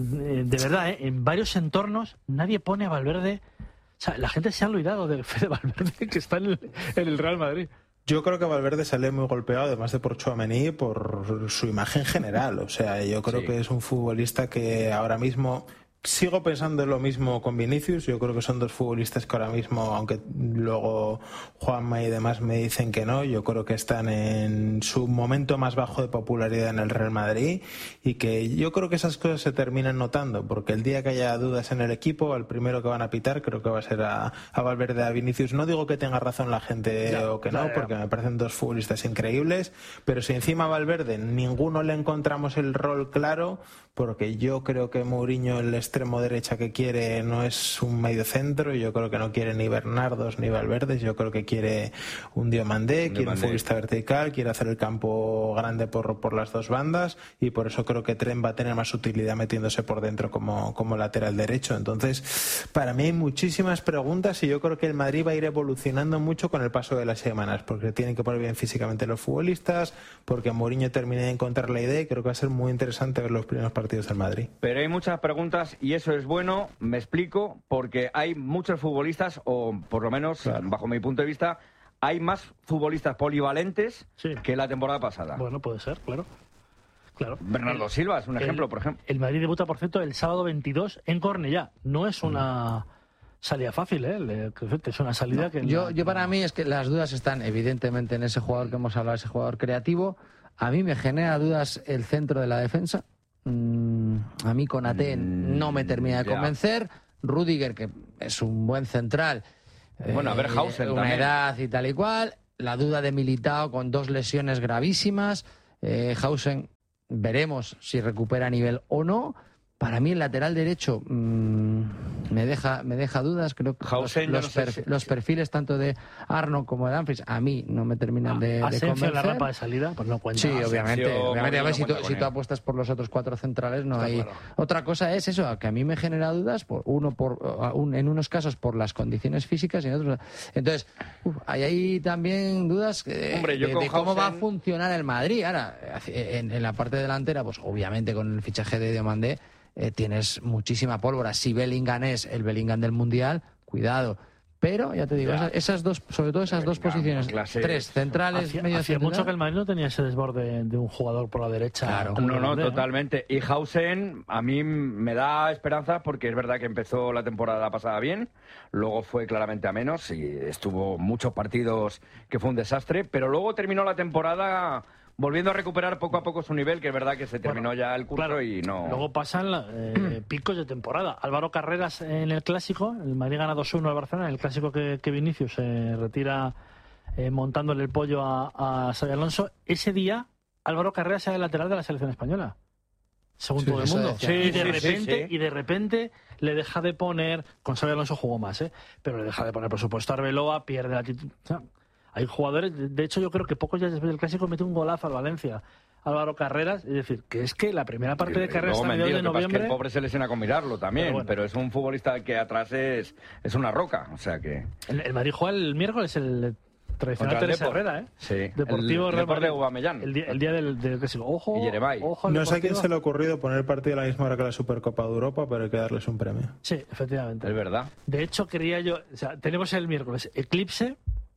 de verdad, ¿eh? en varios entornos nadie pone a Valverde... O sea, la gente se ha olvidado de Fede Valverde, que está en el, en el Real Madrid. Yo creo que Valverde sale muy golpeado, además de por Tchouaméni, por su imagen general. O sea, yo creo sí. que es un futbolista que ahora mismo... Sigo pensando lo mismo con Vinicius. Yo creo que son dos futbolistas que ahora mismo, aunque luego Juanma y demás me dicen que no, yo creo que están en su momento más bajo de popularidad en el Real Madrid, y que yo creo que esas cosas se terminan notando, porque el día que haya dudas en el equipo, al primero que van a pitar creo que va a ser a, a Valverde, a Vinicius. No digo que tenga razón la gente ya, o que no, ya, ya. porque me parecen dos futbolistas increíbles, pero si encima a Valverde ninguno le encontramos el rol claro, porque yo creo que Mourinho, el extremo derecha que quiere, no es un medio centro. Yo creo que no quiere ni Bernardos ni Valverdes. Yo creo que quiere un Diomandé, quiere un futbolista vertical, quiere hacer el campo grande por, por las dos bandas, y por eso creo que Trent va a tener más utilidad metiéndose por dentro como, como lateral derecho. Entonces, para mí hay muchísimas preguntas, y yo creo que el Madrid va a ir evolucionando mucho con el paso de las semanas, porque tienen que poner bien físicamente los futbolistas, porque Mourinho termine de encontrar la idea, y creo que va a ser muy interesante ver los primeros partidos del Madrid. Pero hay muchas preguntas y eso es bueno, me explico, porque hay muchos futbolistas, o por lo menos, claro, bajo mi punto de vista, hay más futbolistas polivalentes sí. que la temporada pasada. Bueno, puede ser, claro. Claro. Bernardo Silva es un ejemplo, el, por ejemplo. El Madrid debuta, por cierto, el sábado veintidós en Cornellá. No es una salida fácil, ¿eh? Es una salida no, que... Yo, la... yo para mí es que las dudas están evidentemente en ese jugador que hemos hablado, ese jugador creativo. A mí me genera dudas el centro de la defensa. Mm, a mí Konaté mm, no me termina de yeah. convencer. Rüdiger, que es un buen central. Bueno, a ver, Hausen eh, una también. edad y tal y cual. La duda de Militao con dos lesiones gravísimas. Eh, Hausen... Veremos si recupera nivel o no. Para mí el lateral derecho mmm, me deja me deja dudas. Creo que Hausen, los, no sé per, si... los perfiles tanto de Arno como de Dumfries a mí no me terminan ah, de, de convencer. La rampa de salida, pues no cuenta. Sí, obviamente. Asensio, obviamente a ver, no si, tú, si tú él. apuestas por los otros cuatro centrales no Está hay. claro. Otra cosa es eso, que a mí me genera dudas. Por uno por un, en unos casos por las condiciones físicas y en otros. Entonces uf, hay ahí también dudas de, Hombre, yo de, con de cómo Hausen... va a funcionar el Madrid. Ahora, en, en la parte delantera, pues obviamente con el fichaje de Diomandé eh, tienes muchísima pólvora. Si Bellingham es el Bellingham del Mundial, cuidado. Pero, ya te digo, esas, esas dos, sobre todo esas dos posiciones, clase... tres centrales, hacía, medio hacía central. mucho que el Madrid no tenía ese desborde de un jugador por la derecha. Claro. No, no, totalmente. Y Hausen a mí me da esperanza porque es verdad que empezó la temporada pasada bien, luego fue claramente a menos y estuvo muchos partidos que fue un desastre, pero luego terminó la temporada volviendo a recuperar poco a poco su nivel, que es verdad que se terminó bueno, ya el curso claro, y no... Luego pasan eh, picos de temporada. Álvaro Carreras en el Clásico, el Madrid gana dos uno al Barcelona, en el Clásico que, que Vinicius se retira eh, montándole el pollo a, a Xabi Alonso. Ese día, Álvaro Carreras era el lateral de la selección española, según sí, todo el mundo. Sí, y, de sí, repente, sí, sí. y de repente le deja de poner, con Xabi Alonso jugó más, ¿eh? pero le deja de poner, por supuesto, a Arbeloa, pierde la titularidad. O sea, hay jugadores, de hecho yo creo que pocos días después del Clásico mete un golazo al Valencia, Álvaro Carreras, es decir, que es que la primera parte de carrera está a mediados de noviembre... Que el pobre se lesiona con mirarlo también, pero, bueno. pero es un futbolista que atrás es, es una roca, o sea que... El, el Madrid juega el miércoles, el tradicional Teresa Herrera, ¿eh? Sí, Deportivo el Real Madrid de Aubameyang. El día, el día del, del Clásico. Ojo, ojo no sé a quién se le ha ocurrido poner el partido a la misma hora que la Supercopa de Europa, pero hay que darles un premio. Sí, efectivamente. Es verdad. De hecho, quería yo... O sea, tenemos el miércoles Eclipse...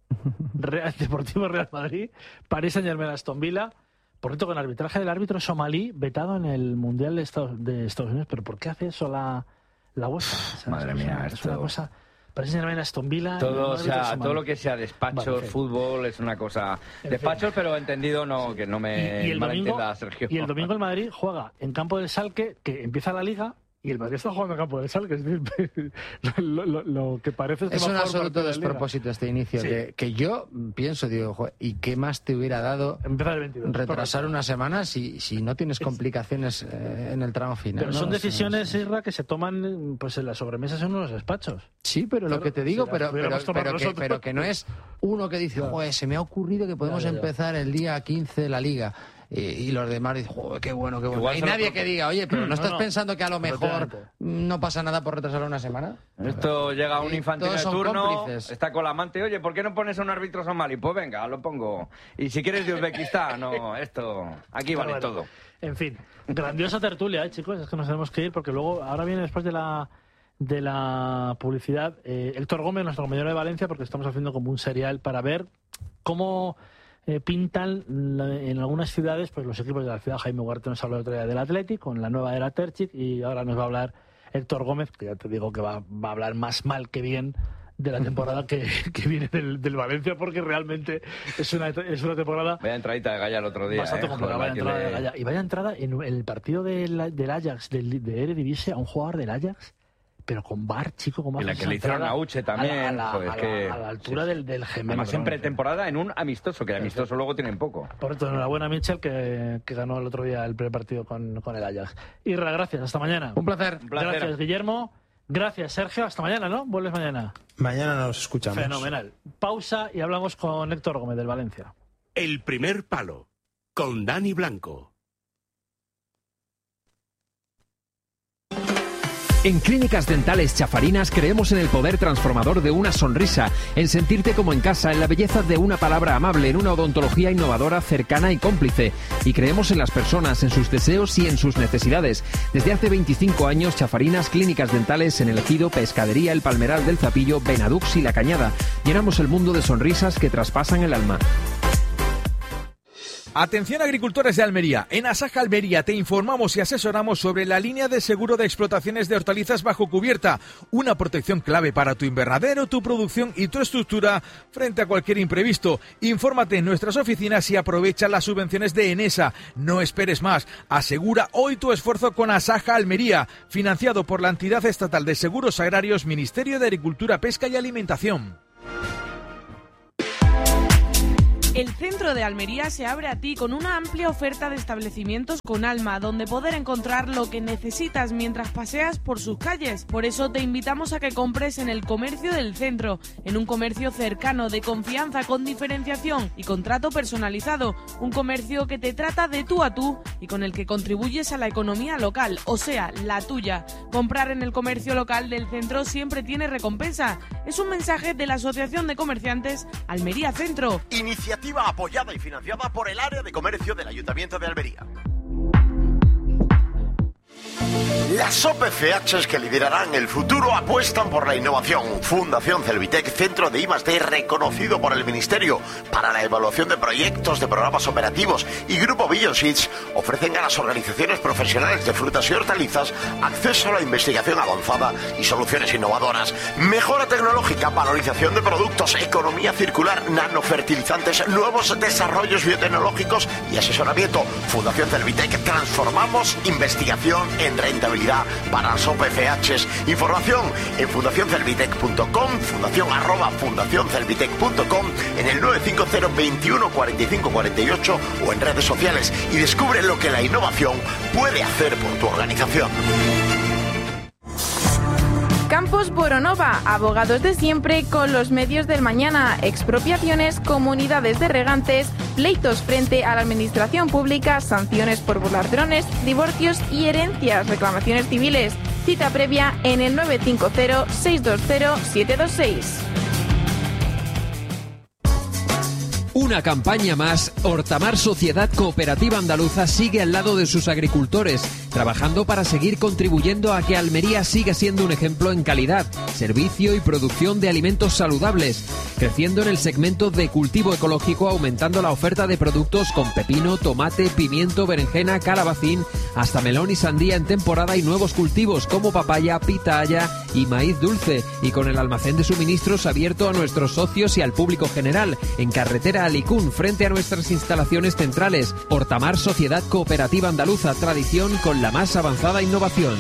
Real, Deportivo Real Madrid, Paris Saint-Germain, Aston Villa, por cierto con el arbitraje del árbitro somalí vetado en el Mundial de Estados, de Estados Unidos. Pero ¿por qué hace eso la, la UEFA? O sea, Madre es, mía, es esto... una cosa... Paris Saint-Germain, Aston Villa... Todo, o sea, todo lo que sea despachos, vale, fútbol, es una cosa... Despachos, pero entendido, no, sí. que no me y, y el domingo, Sergio. Y el domingo el Madrid juega en campo del Salque, que empieza la Liga... Y el Madrid está jugando en campo del Salque, es decir, lo, lo, lo que parece es un absoluto despropósito este inicio. Sí. Que, que yo pienso, digo, joder, ¿y qué más te hubiera dado empezar el veintidós, retrasar una semana si, si no tienes complicaciones eh, en el tramo final? Pero ¿no? son decisiones, sí, sí. Isra, que se toman pues en las sobremesas en unos despachos. Sí, pero claro, lo que te digo, si pero, pero, pero, que, pero que no es uno que dice, claro. joder, se me ha ocurrido que podemos ya, ya, ya. empezar el día quince la Liga. Y, y los demás dicen, joder, qué bueno, qué bueno. Y nadie que diga, oye, pero ¿no, no estás no, pensando que a lo mejor no pasa nada por retrasar una semana? Esto llega a un infantil de turno, cómplices. Está con la amante, oye, ¿por qué no pones a un árbitro somalí? Pues venga, lo pongo. Y si quieres de Uzbekistán, no, esto, aquí vale bueno, todo. En fin, grandiosa tertulia, ¿eh, chicos? Es que nos tenemos que ir porque luego, ahora viene después de la de la publicidad, eh, Héctor Gómez, nuestro compañero de Valencia, porque estamos haciendo como un serial para ver cómo... Eh, pintan la, en algunas ciudades pues los equipos de la ciudad. Jaime Ugarte nos habló el otro día del Athletic con la nueva era Terzic y ahora nos va a hablar Héctor Gómez, que ya te digo que va, va a hablar más mal que bien de la temporada que, que viene del, del Valencia, porque realmente es una, es una temporada... Vaya entradita de Gaya el otro día. Bastante eh, complicada, vaya entrada de Gaya. Y vaya entrada en el partido del, del Ajax, del, de Eredivisie, a un jugador del Ajax... pero con V A R, chico, como y la que le hicieron a Uche también, a la, a la, pues a la, que... a la altura sí. del, del gemelo. Además, siempre temporada en un amistoso, que de amistoso sí. luego tienen poco. Por cierto, enhorabuena a Mitchell, que, que ganó el otro día el primer partido con, con el Ajax. Irra, gracias, hasta mañana. Un placer. Un placer. Gracias, Guillermo. Gracias, Sergio. Hasta mañana, ¿no? ¿Vuelves mañana? Mañana nos escuchamos. Fenomenal. Pausa y hablamos con Héctor Gómez del Valencia. El primer palo, con Dani Blanco. En Clínicas Dentales Chafarinas creemos en el poder transformador de una sonrisa, en sentirte como en casa, en la belleza de una palabra amable, en una odontología innovadora, cercana y cómplice. Y creemos en las personas, en sus deseos y en sus necesidades. Desde hace veinticinco años, Chafarinas Clínicas Dentales en El Ejido, Pescadería, El Palmeral del Zapillo, Benadux y La Cañada. Llenamos el mundo de sonrisas que traspasan el alma. Atención agricultores de Almería, en Asaja Almería te informamos y asesoramos sobre la línea de seguro de explotaciones de hortalizas bajo cubierta, una protección clave para tu invernadero, tu producción y tu estructura frente a cualquier imprevisto. Infórmate en nuestras oficinas y aprovecha las subvenciones de Enesa. No esperes más, asegura hoy tu esfuerzo con Asaja Almería, financiado por la entidad estatal de seguros agrarios, Ministerio de Agricultura, Pesca y Alimentación. El centro de Almería se abre a ti con una amplia oferta de establecimientos con alma, donde poder encontrar lo que necesitas mientras paseas por sus calles. Por eso te invitamos a que compres en el comercio del centro, en un comercio cercano, de confianza, con diferenciación y con trato personalizado. Un comercio que te trata de tú a tú y con el que contribuyes a la economía local, o sea, la tuya. Comprar en el comercio local del centro siempre tiene recompensa. Es un mensaje de la Asociación de Comerciantes Almería Centro. Iniciativa apoyada y financiada por el área de comercio del Ayuntamiento de Almería. Las O P C H que liderarán el futuro apuestan por la innovación. Fundación Celvitec, centro de I más D reconocido por el Ministerio para la evaluación de proyectos de programas operativos, y Grupo Bioseeds ofrecen a las organizaciones profesionales de frutas y hortalizas acceso a la investigación avanzada y soluciones innovadoras, mejora tecnológica, valorización de productos, economía circular, nanofertilizantes, nuevos desarrollos biotecnológicos y asesoramiento. Fundación Celvitec, transformamos investigación en rentabilidad para las O P C H. Información en fundación celvitec punto com, fundación arroba fundación celvitec punto com, en el nueve cinco cero veintiuno cuarenta y cinco cuarenta y ocho o en redes sociales, y descubre lo que la innovación puede hacer por tu organización. Campos Boronova, abogados de siempre con los medios del mañana, expropiaciones, comunidades de regantes, pleitos frente a la administración pública, sanciones por volar drones, divorcios y herencias, reclamaciones civiles. Cita previa en el nueve cinco cero seis dos cero siete dos seis. Una campaña más, Hortamar Sociedad Cooperativa Andaluza sigue al lado de sus agricultores, trabajando para seguir contribuyendo a que Almería siga siendo un ejemplo en calidad, servicio y producción de alimentos saludables, creciendo en el segmento de cultivo ecológico, aumentando la oferta de productos con pepino, tomate, pimiento, berenjena, calabacín, hasta melón y sandía en temporada, y nuevos cultivos como papaya, pitaya y maíz dulce, y con el almacén de suministros abierto a nuestros socios y al público general, en carretera Alicún, frente a nuestras instalaciones centrales. Hortamar Sociedad Cooperativa Andaluza, tradición con la más avanzada innovación.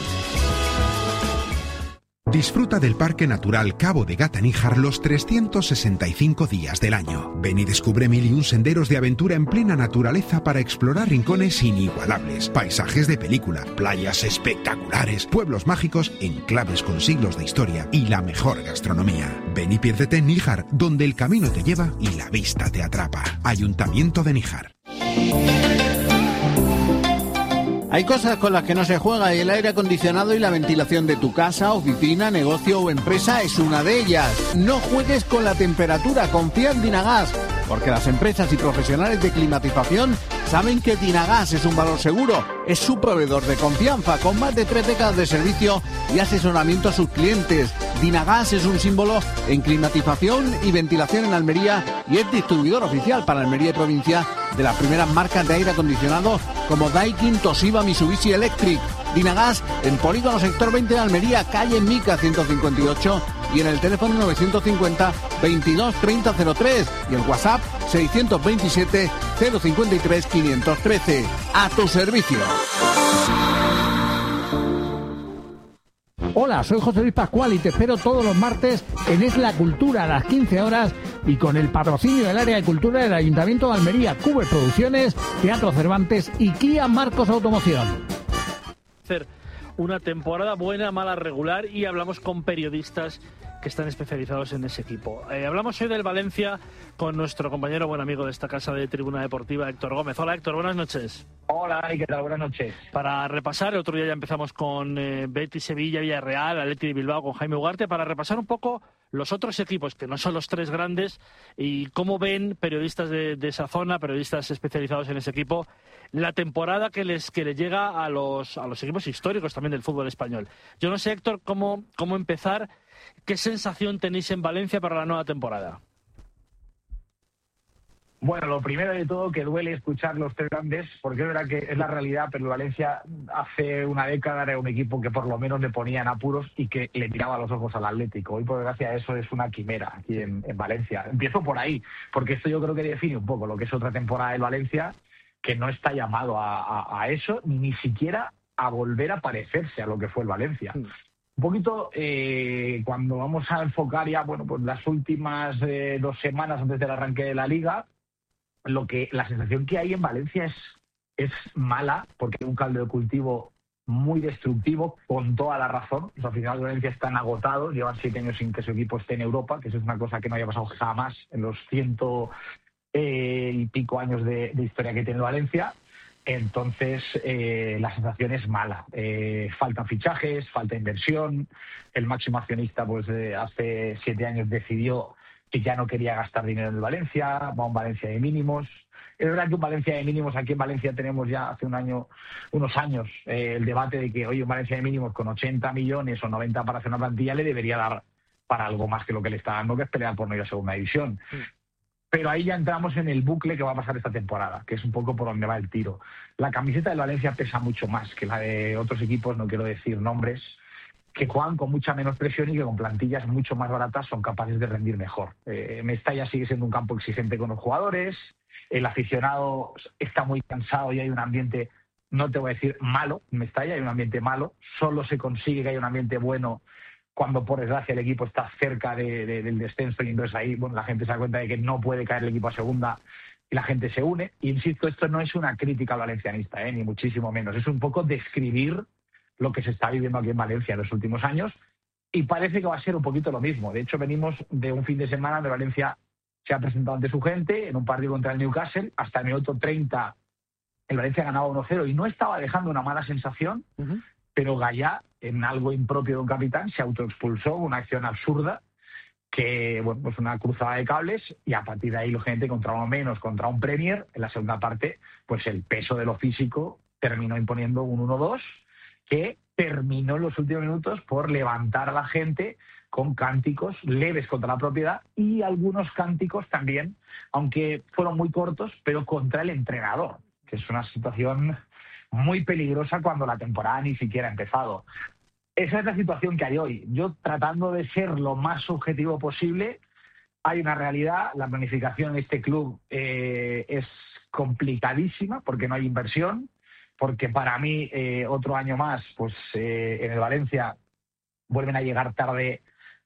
Disfruta del Parque Natural Cabo de Gata-Níjar los trescientos sesenta y cinco días del año. Ven y descubre mil y un senderos de aventura en plena naturaleza para explorar rincones inigualables, paisajes de película, playas espectaculares, pueblos mágicos, enclaves con siglos de historia y la mejor gastronomía. Ven y piérdete en Níjar, donde el camino te lleva y la vista te atrapa. Ayuntamiento de Níjar. Hay cosas con las que no se juega, y el aire acondicionado y la ventilación de tu casa, oficina, negocio o empresa es una de ellas. No juegues con la temperatura, confía en Dinagas, porque las empresas y profesionales de climatización saben que Dinagas es un valor seguro. Es su proveedor de confianza, con más de tres décadas de servicio y asesoramiento a sus clientes. Dinagas es un símbolo en climatización y ventilación en Almería y es distribuidor oficial para Almería y provincia de las primeras marcas de aire acondicionado como Daikin, Toshiba, Mitsubishi Electric. Dinagas en Polígono Sector veinte de Almería, calle Mica ciento cincuenta y ocho, y en el teléfono novecientos cincuenta veintidós treinta cero tres y el WhatsApp seiscientos veintisiete cero cincuenta y tres quinientos trece. A tu servicio. Hola, soy José Luis Pascual y te espero todos los martes en Es la Cultura a las quince horas, y con el patrocinio del área de cultura del Ayuntamiento de Almería, Cubes Producciones, Teatro Cervantes y Kia Marcos Automoción. Una temporada buena, mala, regular, y hablamos con periodistas que están especializados en ese equipo. Eh, hablamos hoy del Valencia con nuestro compañero, buen amigo de esta casa de Tribuna Deportiva, Héctor Gómez. Hola Héctor, buenas noches. Hola, ¿y qué tal? Buenas noches. Para repasar, el otro día ya empezamos con eh, Betis, Sevilla, Villarreal, Athletic de Bilbao, con Jaime Ugarte, para repasar un poco los otros equipos, que no son los tres grandes, y cómo ven periodistas de, de esa zona, periodistas especializados en ese equipo, la temporada que les que les llega a los a los equipos históricos también del fútbol español. Yo no sé, Héctor, cómo, cómo empezar, qué sensación tenéis en Valencia para la nueva temporada. Bueno, lo primero de todo, que duele escuchar los tres grandes, porque es verdad que es la realidad, pero Valencia hace una década era un equipo que por lo menos le ponía en apuros y que le miraba los ojos al Atlético. Hoy, por desgracia, eso es una quimera aquí en, en Valencia. Empiezo por ahí, porque esto yo creo que define un poco lo que es otra temporada del Valencia, que no está llamado a, a, a eso, ni, ni siquiera a volver a parecerse a lo que fue el Valencia. Mm. Un poquito, eh, cuando vamos a enfocar ya, bueno, pues las últimas eh, dos semanas antes del arranque de la Liga, lo que la sensación que hay en Valencia es, es mala, porque hay un caldo de cultivo muy destructivo, con toda la razón. Los aficionados de Valencia están agotados, llevan siete años sin que su equipo esté en Europa, que eso es una cosa que no había pasado jamás en los ciento eh, y pico años de, de historia que tiene Valencia. Entonces, eh, la sensación es mala. Eh, faltan fichajes, falta inversión. El máximo accionista, pues eh, hace siete años decidió que ya no quería gastar dinero en el Valencia, va a un Valencia de mínimos. Es verdad que un Valencia de mínimos, aquí en Valencia tenemos ya hace un año, unos años, eh, el debate de que, oye, un Valencia de mínimos con ochenta millones o noventa para hacer una plantilla le debería dar para algo más que lo que le está dando, que es pelear por no ir a segunda división. Sí. Pero ahí ya entramos en el bucle que va a pasar esta temporada, que es un poco por donde va el tiro. La camiseta del Valencia pesa mucho más que la de otros equipos, no quiero decir nombres, que juegan con mucha menos presión y que con plantillas mucho más baratas son capaces de rendir mejor. Eh, Mestalla sigue siendo un campo exigente con los jugadores, el aficionado está muy cansado y hay un ambiente, no te voy a decir malo, en Mestalla hay un ambiente malo, solo se consigue que haya un ambiente bueno cuando por desgracia el equipo está cerca de, de, del descenso, y entonces ahí bueno, la gente se da cuenta de que no puede caer el equipo a segunda y la gente se une. Y insisto, esto no es una crítica al valencianista, eh, ni muchísimo menos, es un poco describir lo que se está viviendo aquí en Valencia en los últimos años, y parece que va a ser un poquito lo mismo. De hecho, venimos de un fin de semana donde Valencia se ha presentado ante su gente en un partido contra el Newcastle. Hasta el minuto treinta el Valencia ganaba uno cero y no estaba dejando una mala sensación, uh-huh. pero Gallá, en algo impropio de un capitán, se autoexpulsó, una acción absurda, que, bueno, pues una cruzada de cables, y a partir de ahí, lógicamente, contra uno menos, contra un Premier, en la segunda parte, pues el peso de lo físico terminó imponiendo un uno dos, que terminó en los últimos minutos por levantar a la gente con cánticos leves contra la propiedad y algunos cánticos también, aunque fueron muy cortos, pero contra el entrenador, que es una situación muy peligrosa cuando la temporada ni siquiera ha empezado. Esa es la situación que hay hoy. Yo, tratando de ser lo más objetivo posible, hay una realidad. La planificación de este club eh, es complicadísima porque no hay inversión, porque para mí eh, otro año más, pues eh, en el Valencia vuelven a llegar tarde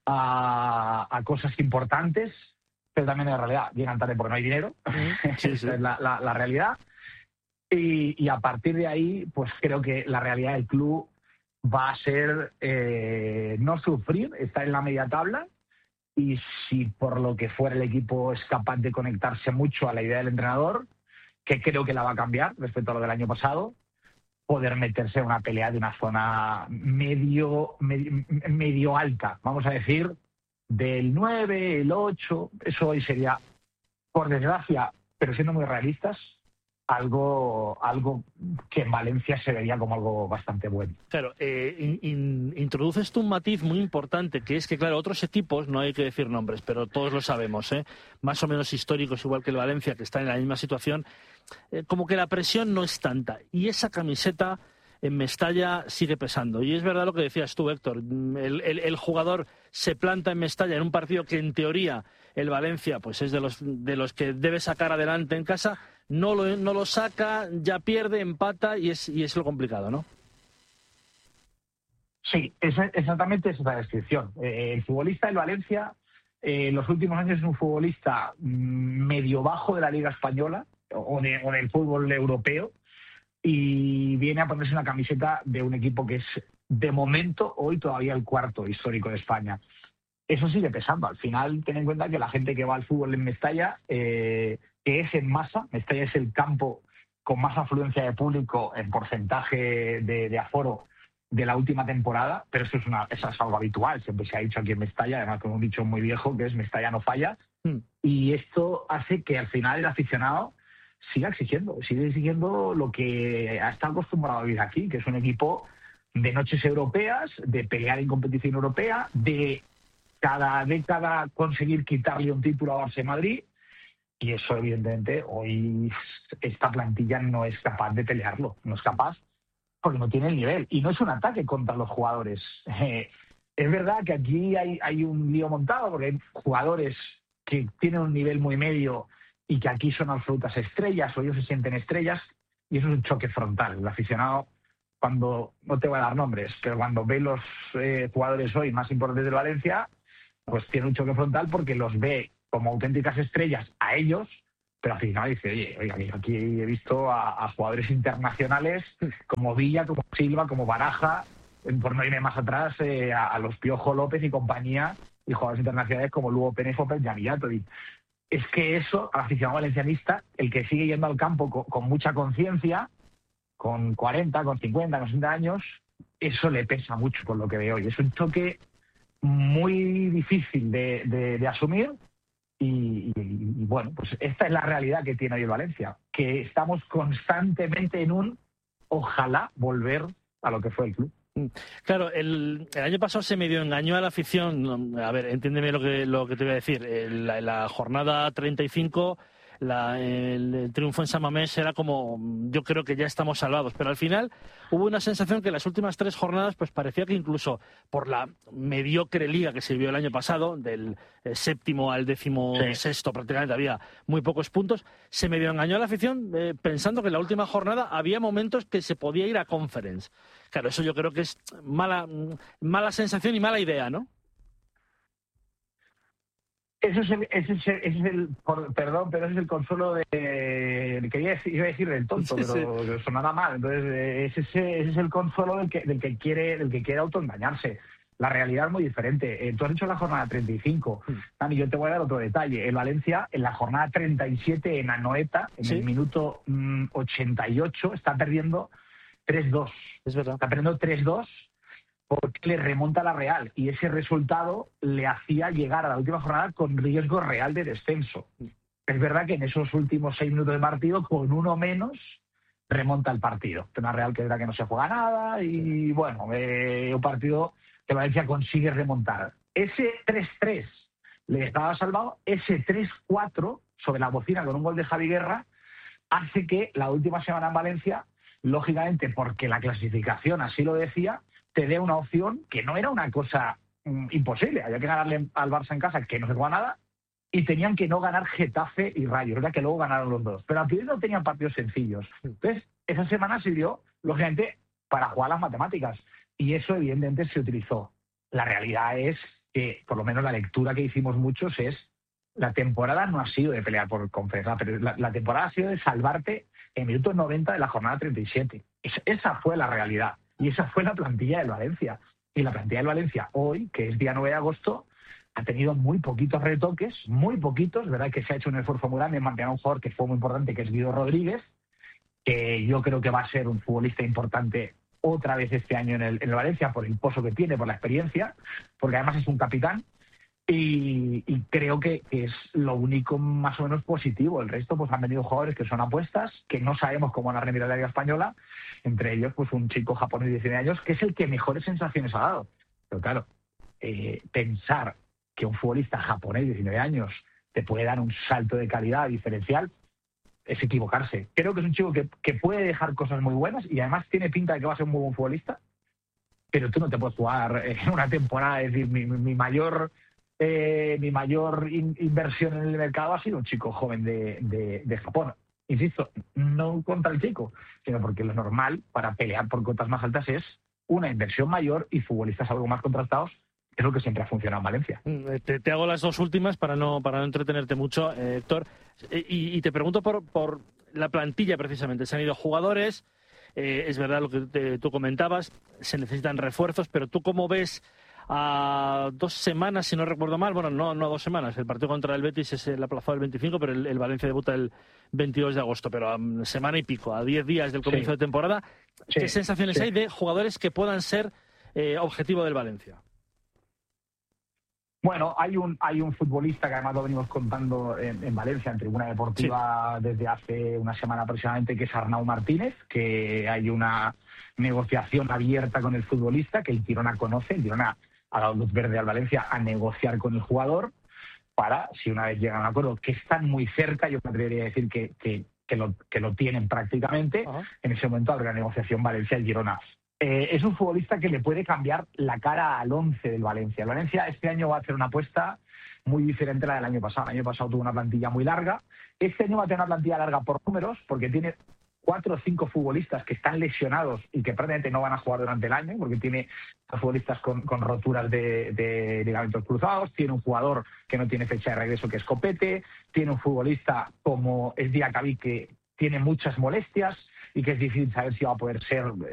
a, a cosas importantes, pero también en la realidad llegan tarde porque no hay dinero. Sí, sí. Esa es la, la, la realidad. Y, y a partir de ahí, pues creo que la realidad del club va a ser eh, no sufrir, estar en la media tabla, y si por lo que fuera el equipo es capaz de conectarse mucho a la idea del entrenador, que creo que la va a cambiar respecto a lo del año pasado, poder meterse en una pelea de una zona medio, medio, medio alta, vamos a decir, del nueve, el ocho, eso hoy sería, por desgracia, pero siendo muy realistas, algo algo que en Valencia se vería como algo bastante bueno. Claro, eh, in, in, introduces tú un matiz muy importante, que es que, claro, otros equipos, no hay que decir nombres, pero todos lo sabemos, ¿eh? más o menos históricos, igual que el Valencia, que está en la misma situación, eh, como que la presión no es tanta, y esa camiseta en Mestalla sigue pesando. Y es verdad lo que decías tú, Héctor, el, el, el jugador se planta en Mestalla en un partido que en teoría el Valencia pues es de los, de los que debe sacar adelante en casa, no lo, no lo saca, ya pierde, empata, y es, y es lo complicado, ¿no? Sí, esa, exactamente esa es la descripción. Eh, el futbolista del Valencia eh, en los últimos años es un futbolista medio bajo de la Liga Española o, de, o del fútbol europeo, y viene a ponerse una camiseta de un equipo que es, de momento, hoy todavía el cuarto histórico de España. eso sigue pesando. Al final, ten en cuenta que la gente que va al fútbol en Mestalla, eh, que es en masa, Mestalla es el campo con más afluencia de público en porcentaje de, de aforo de la última temporada, pero eso es, una, eso es algo habitual, siempre se ha dicho aquí en Mestalla, además con un dicho muy viejo que es Mestalla no falla, mm. y esto hace que al final el aficionado siga exigiendo, sigue exigiendo lo que ha estado acostumbrado a vivir aquí, que es un equipo de noches europeas, de pelear en competición europea, de cada década conseguir quitarle un título a Barça y Madrid, y eso evidentemente hoy esta plantilla no es capaz de pelearlo, no es capaz porque no tiene el nivel, y no es un ataque contra los jugadores. Eh, es verdad que aquí hay, hay un lío montado porque hay jugadores que tienen un nivel muy medio y que aquí son absolutas estrellas o ellos se sienten estrellas, y eso es un choque frontal. El aficionado, cuando, no te voy a dar nombres, pero cuando ve los eh, jugadores hoy más importantes del Valencia, pues tiene un choque frontal porque los ve como auténticas estrellas a ellos, pero al final dice, oye, oiga, aquí he visto a, a jugadores internacionales como Villa, como Silva, como Baraja, por no irme más atrás, eh, a, a los Piojo López y compañía, y jugadores internacionales como Lugo Pérez o Yamillatovic. Es que eso, al aficionado valencianista, el que sigue yendo al campo con, con mucha conciencia, con cuarenta, con cincuenta, con sesenta años, eso le pesa mucho por lo que veo hoy. Es un choque muy difícil de, de, de asumir. Y, y, y bueno, pues esta es la realidad que tiene hoy el Valencia, que estamos constantemente en un ojalá volver a lo que fue el club. Claro, el, el año pasado se medio engañó a la afición. A ver, entiéndeme lo que, lo que te voy a decir. La, la jornada treinta y cinco, la, el, el triunfo en San Mamés era como, yo creo que ya estamos salvados, pero al final hubo una sensación que las últimas tres jornadas pues parecía que incluso por la mediocre liga que se vio el año pasado, del eh, séptimo al décimo sí. sexto prácticamente había muy pocos puntos, se medio engañó a la afición eh, pensando que en la última jornada había momentos que se podía ir a Conference. Claro, eso yo creo que es mala, mala sensación y mala idea, ¿no? Ese es el, ese es el, ese es el por, perdón, pero ese es el consuelo de, quería decir, iba a decir del tonto, sí, pero sí. sonaba mal. Entonces, ese, ese, ese es el consuelo del que, del que quiere, del que quiere autoengañarse. La realidad es muy diferente. Eh, tú has dicho la jornada treinta y cinco. Sí. Dani, yo te voy a dar otro detalle. El Valencia, en la jornada treinta y siete, en Anoeta, en ¿sí? el minuto mm, ochenta y ocho, está perdiendo tres dos. Es verdad. Está perdiendo tres dos. Porque le remonta a la Real, y ese resultado le hacía llegar a la última jornada con riesgo real de descenso. Es verdad que en esos últimos seis minutos de partido, con uno menos, remonta el partido. Una Real que es verdad que no se juega nada, y bueno, eh, un partido que Valencia consigue remontar. Ese tres tres le estaba salvado, ese tres cuatro sobre la bocina con un gol de Javi Guerra hace que la última semana en Valencia, lógicamente porque la clasificación así lo decía, te dé una opción que no era una cosa mm, imposible. Había que ganarle al Barça en casa, que no se juega nada, y tenían que no ganar Getafe y Rayo. Era que luego ganaron los dos. Pero al principio no tenían partidos sencillos. Entonces, esa semana sirvió, lógicamente, para jugar las matemáticas. Y eso, evidentemente, se utilizó. La realidad es que, por lo menos la lectura que hicimos muchos es, la temporada no ha sido de pelear por conferencia, pero la, la temporada ha sido de salvarte en minutos noventa de la jornada treinta y siete. Es, esa fue la realidad. Y esa fue la plantilla del Valencia. Y la plantilla del Valencia hoy, que es día nueve de agosto, ha tenido muy poquitos retoques, muy poquitos. Verdad que se ha hecho un esfuerzo muy grande en mantener a un jugador que fue muy importante, que es Guido Rodríguez, que yo creo que va a ser un futbolista importante otra vez este año en el, en el Valencia, por el pozo que tiene, por la experiencia, porque además es un capitán. Y, y creo que, que es lo único más o menos positivo. El resto, pues han venido jugadores que son apuestas, que no sabemos cómo van a remirar la Liga Española, entre ellos pues un chico japonés de diecinueve años, que es el que mejores sensaciones ha dado. Pero claro, eh, pensar que un futbolista japonés de diecinueve años te puede dar un salto de calidad diferencial es equivocarse. Creo que es un chico que, que puede dejar cosas muy buenas y además tiene pinta de que va a ser un muy buen futbolista, pero tú no te puedes jugar en una temporada. Es decir, mi, mi mayor... Eh, mi mayor in- inversión en el mercado ha sido un chico joven de, de, de Japón. Insisto, no contra el chico, sino porque lo normal para pelear por cotas más altas es una inversión mayor y futbolistas algo más contrastados, que es lo que siempre ha funcionado en Valencia. Te, te hago las dos últimas para no, para no entretenerte mucho, eh, Héctor, y, y te pregunto por, por la plantilla precisamente. Se han ido jugadores, eh, es verdad lo que te, tú comentabas, se necesitan refuerzos, pero tú cómo ves a dos semanas, si no recuerdo mal, bueno, no, no dos semanas, el partido contra el Betis es el aplazado el veinticinco, pero el, el Valencia debuta el veintidós de agosto, pero a semana y pico, a diez días del comienzo sí. de temporada. Sí, ¿Qué sensaciones sí. hay de jugadores que puedan ser eh, objetivo del Valencia? Bueno, hay un hay un futbolista que además lo venimos contando en, en Valencia, en Tribuna Deportiva, sí. desde hace una semana aproximadamente, que es Arnau Martínez, que hay una negociación abierta con el futbolista, que el Girona conoce, el Girona ha dado luz verde al Valencia a negociar con el jugador para, si una vez llegan a un acuerdo, que están muy cerca, yo me atrevería a decir que, que, que, lo, que lo tienen prácticamente, uh-huh. en ese momento habrá la negociación Valencia-Girona. Eh, es un futbolista que le puede cambiar la cara al once del Valencia. El Valencia este año va a hacer una apuesta muy diferente a la del año pasado. El año pasado tuvo una plantilla muy larga. Este año va a tener una plantilla larga por números, porque tiene cuatro o cinco futbolistas que están lesionados y que prácticamente no van a jugar durante el año, porque tiene futbolistas con, con roturas de, de ligamentos cruzados, tiene un jugador que no tiene fecha de regreso, que es Copete, tiene un futbolista como es Diacabí, que tiene muchas molestias y que es difícil saber si va a poder ser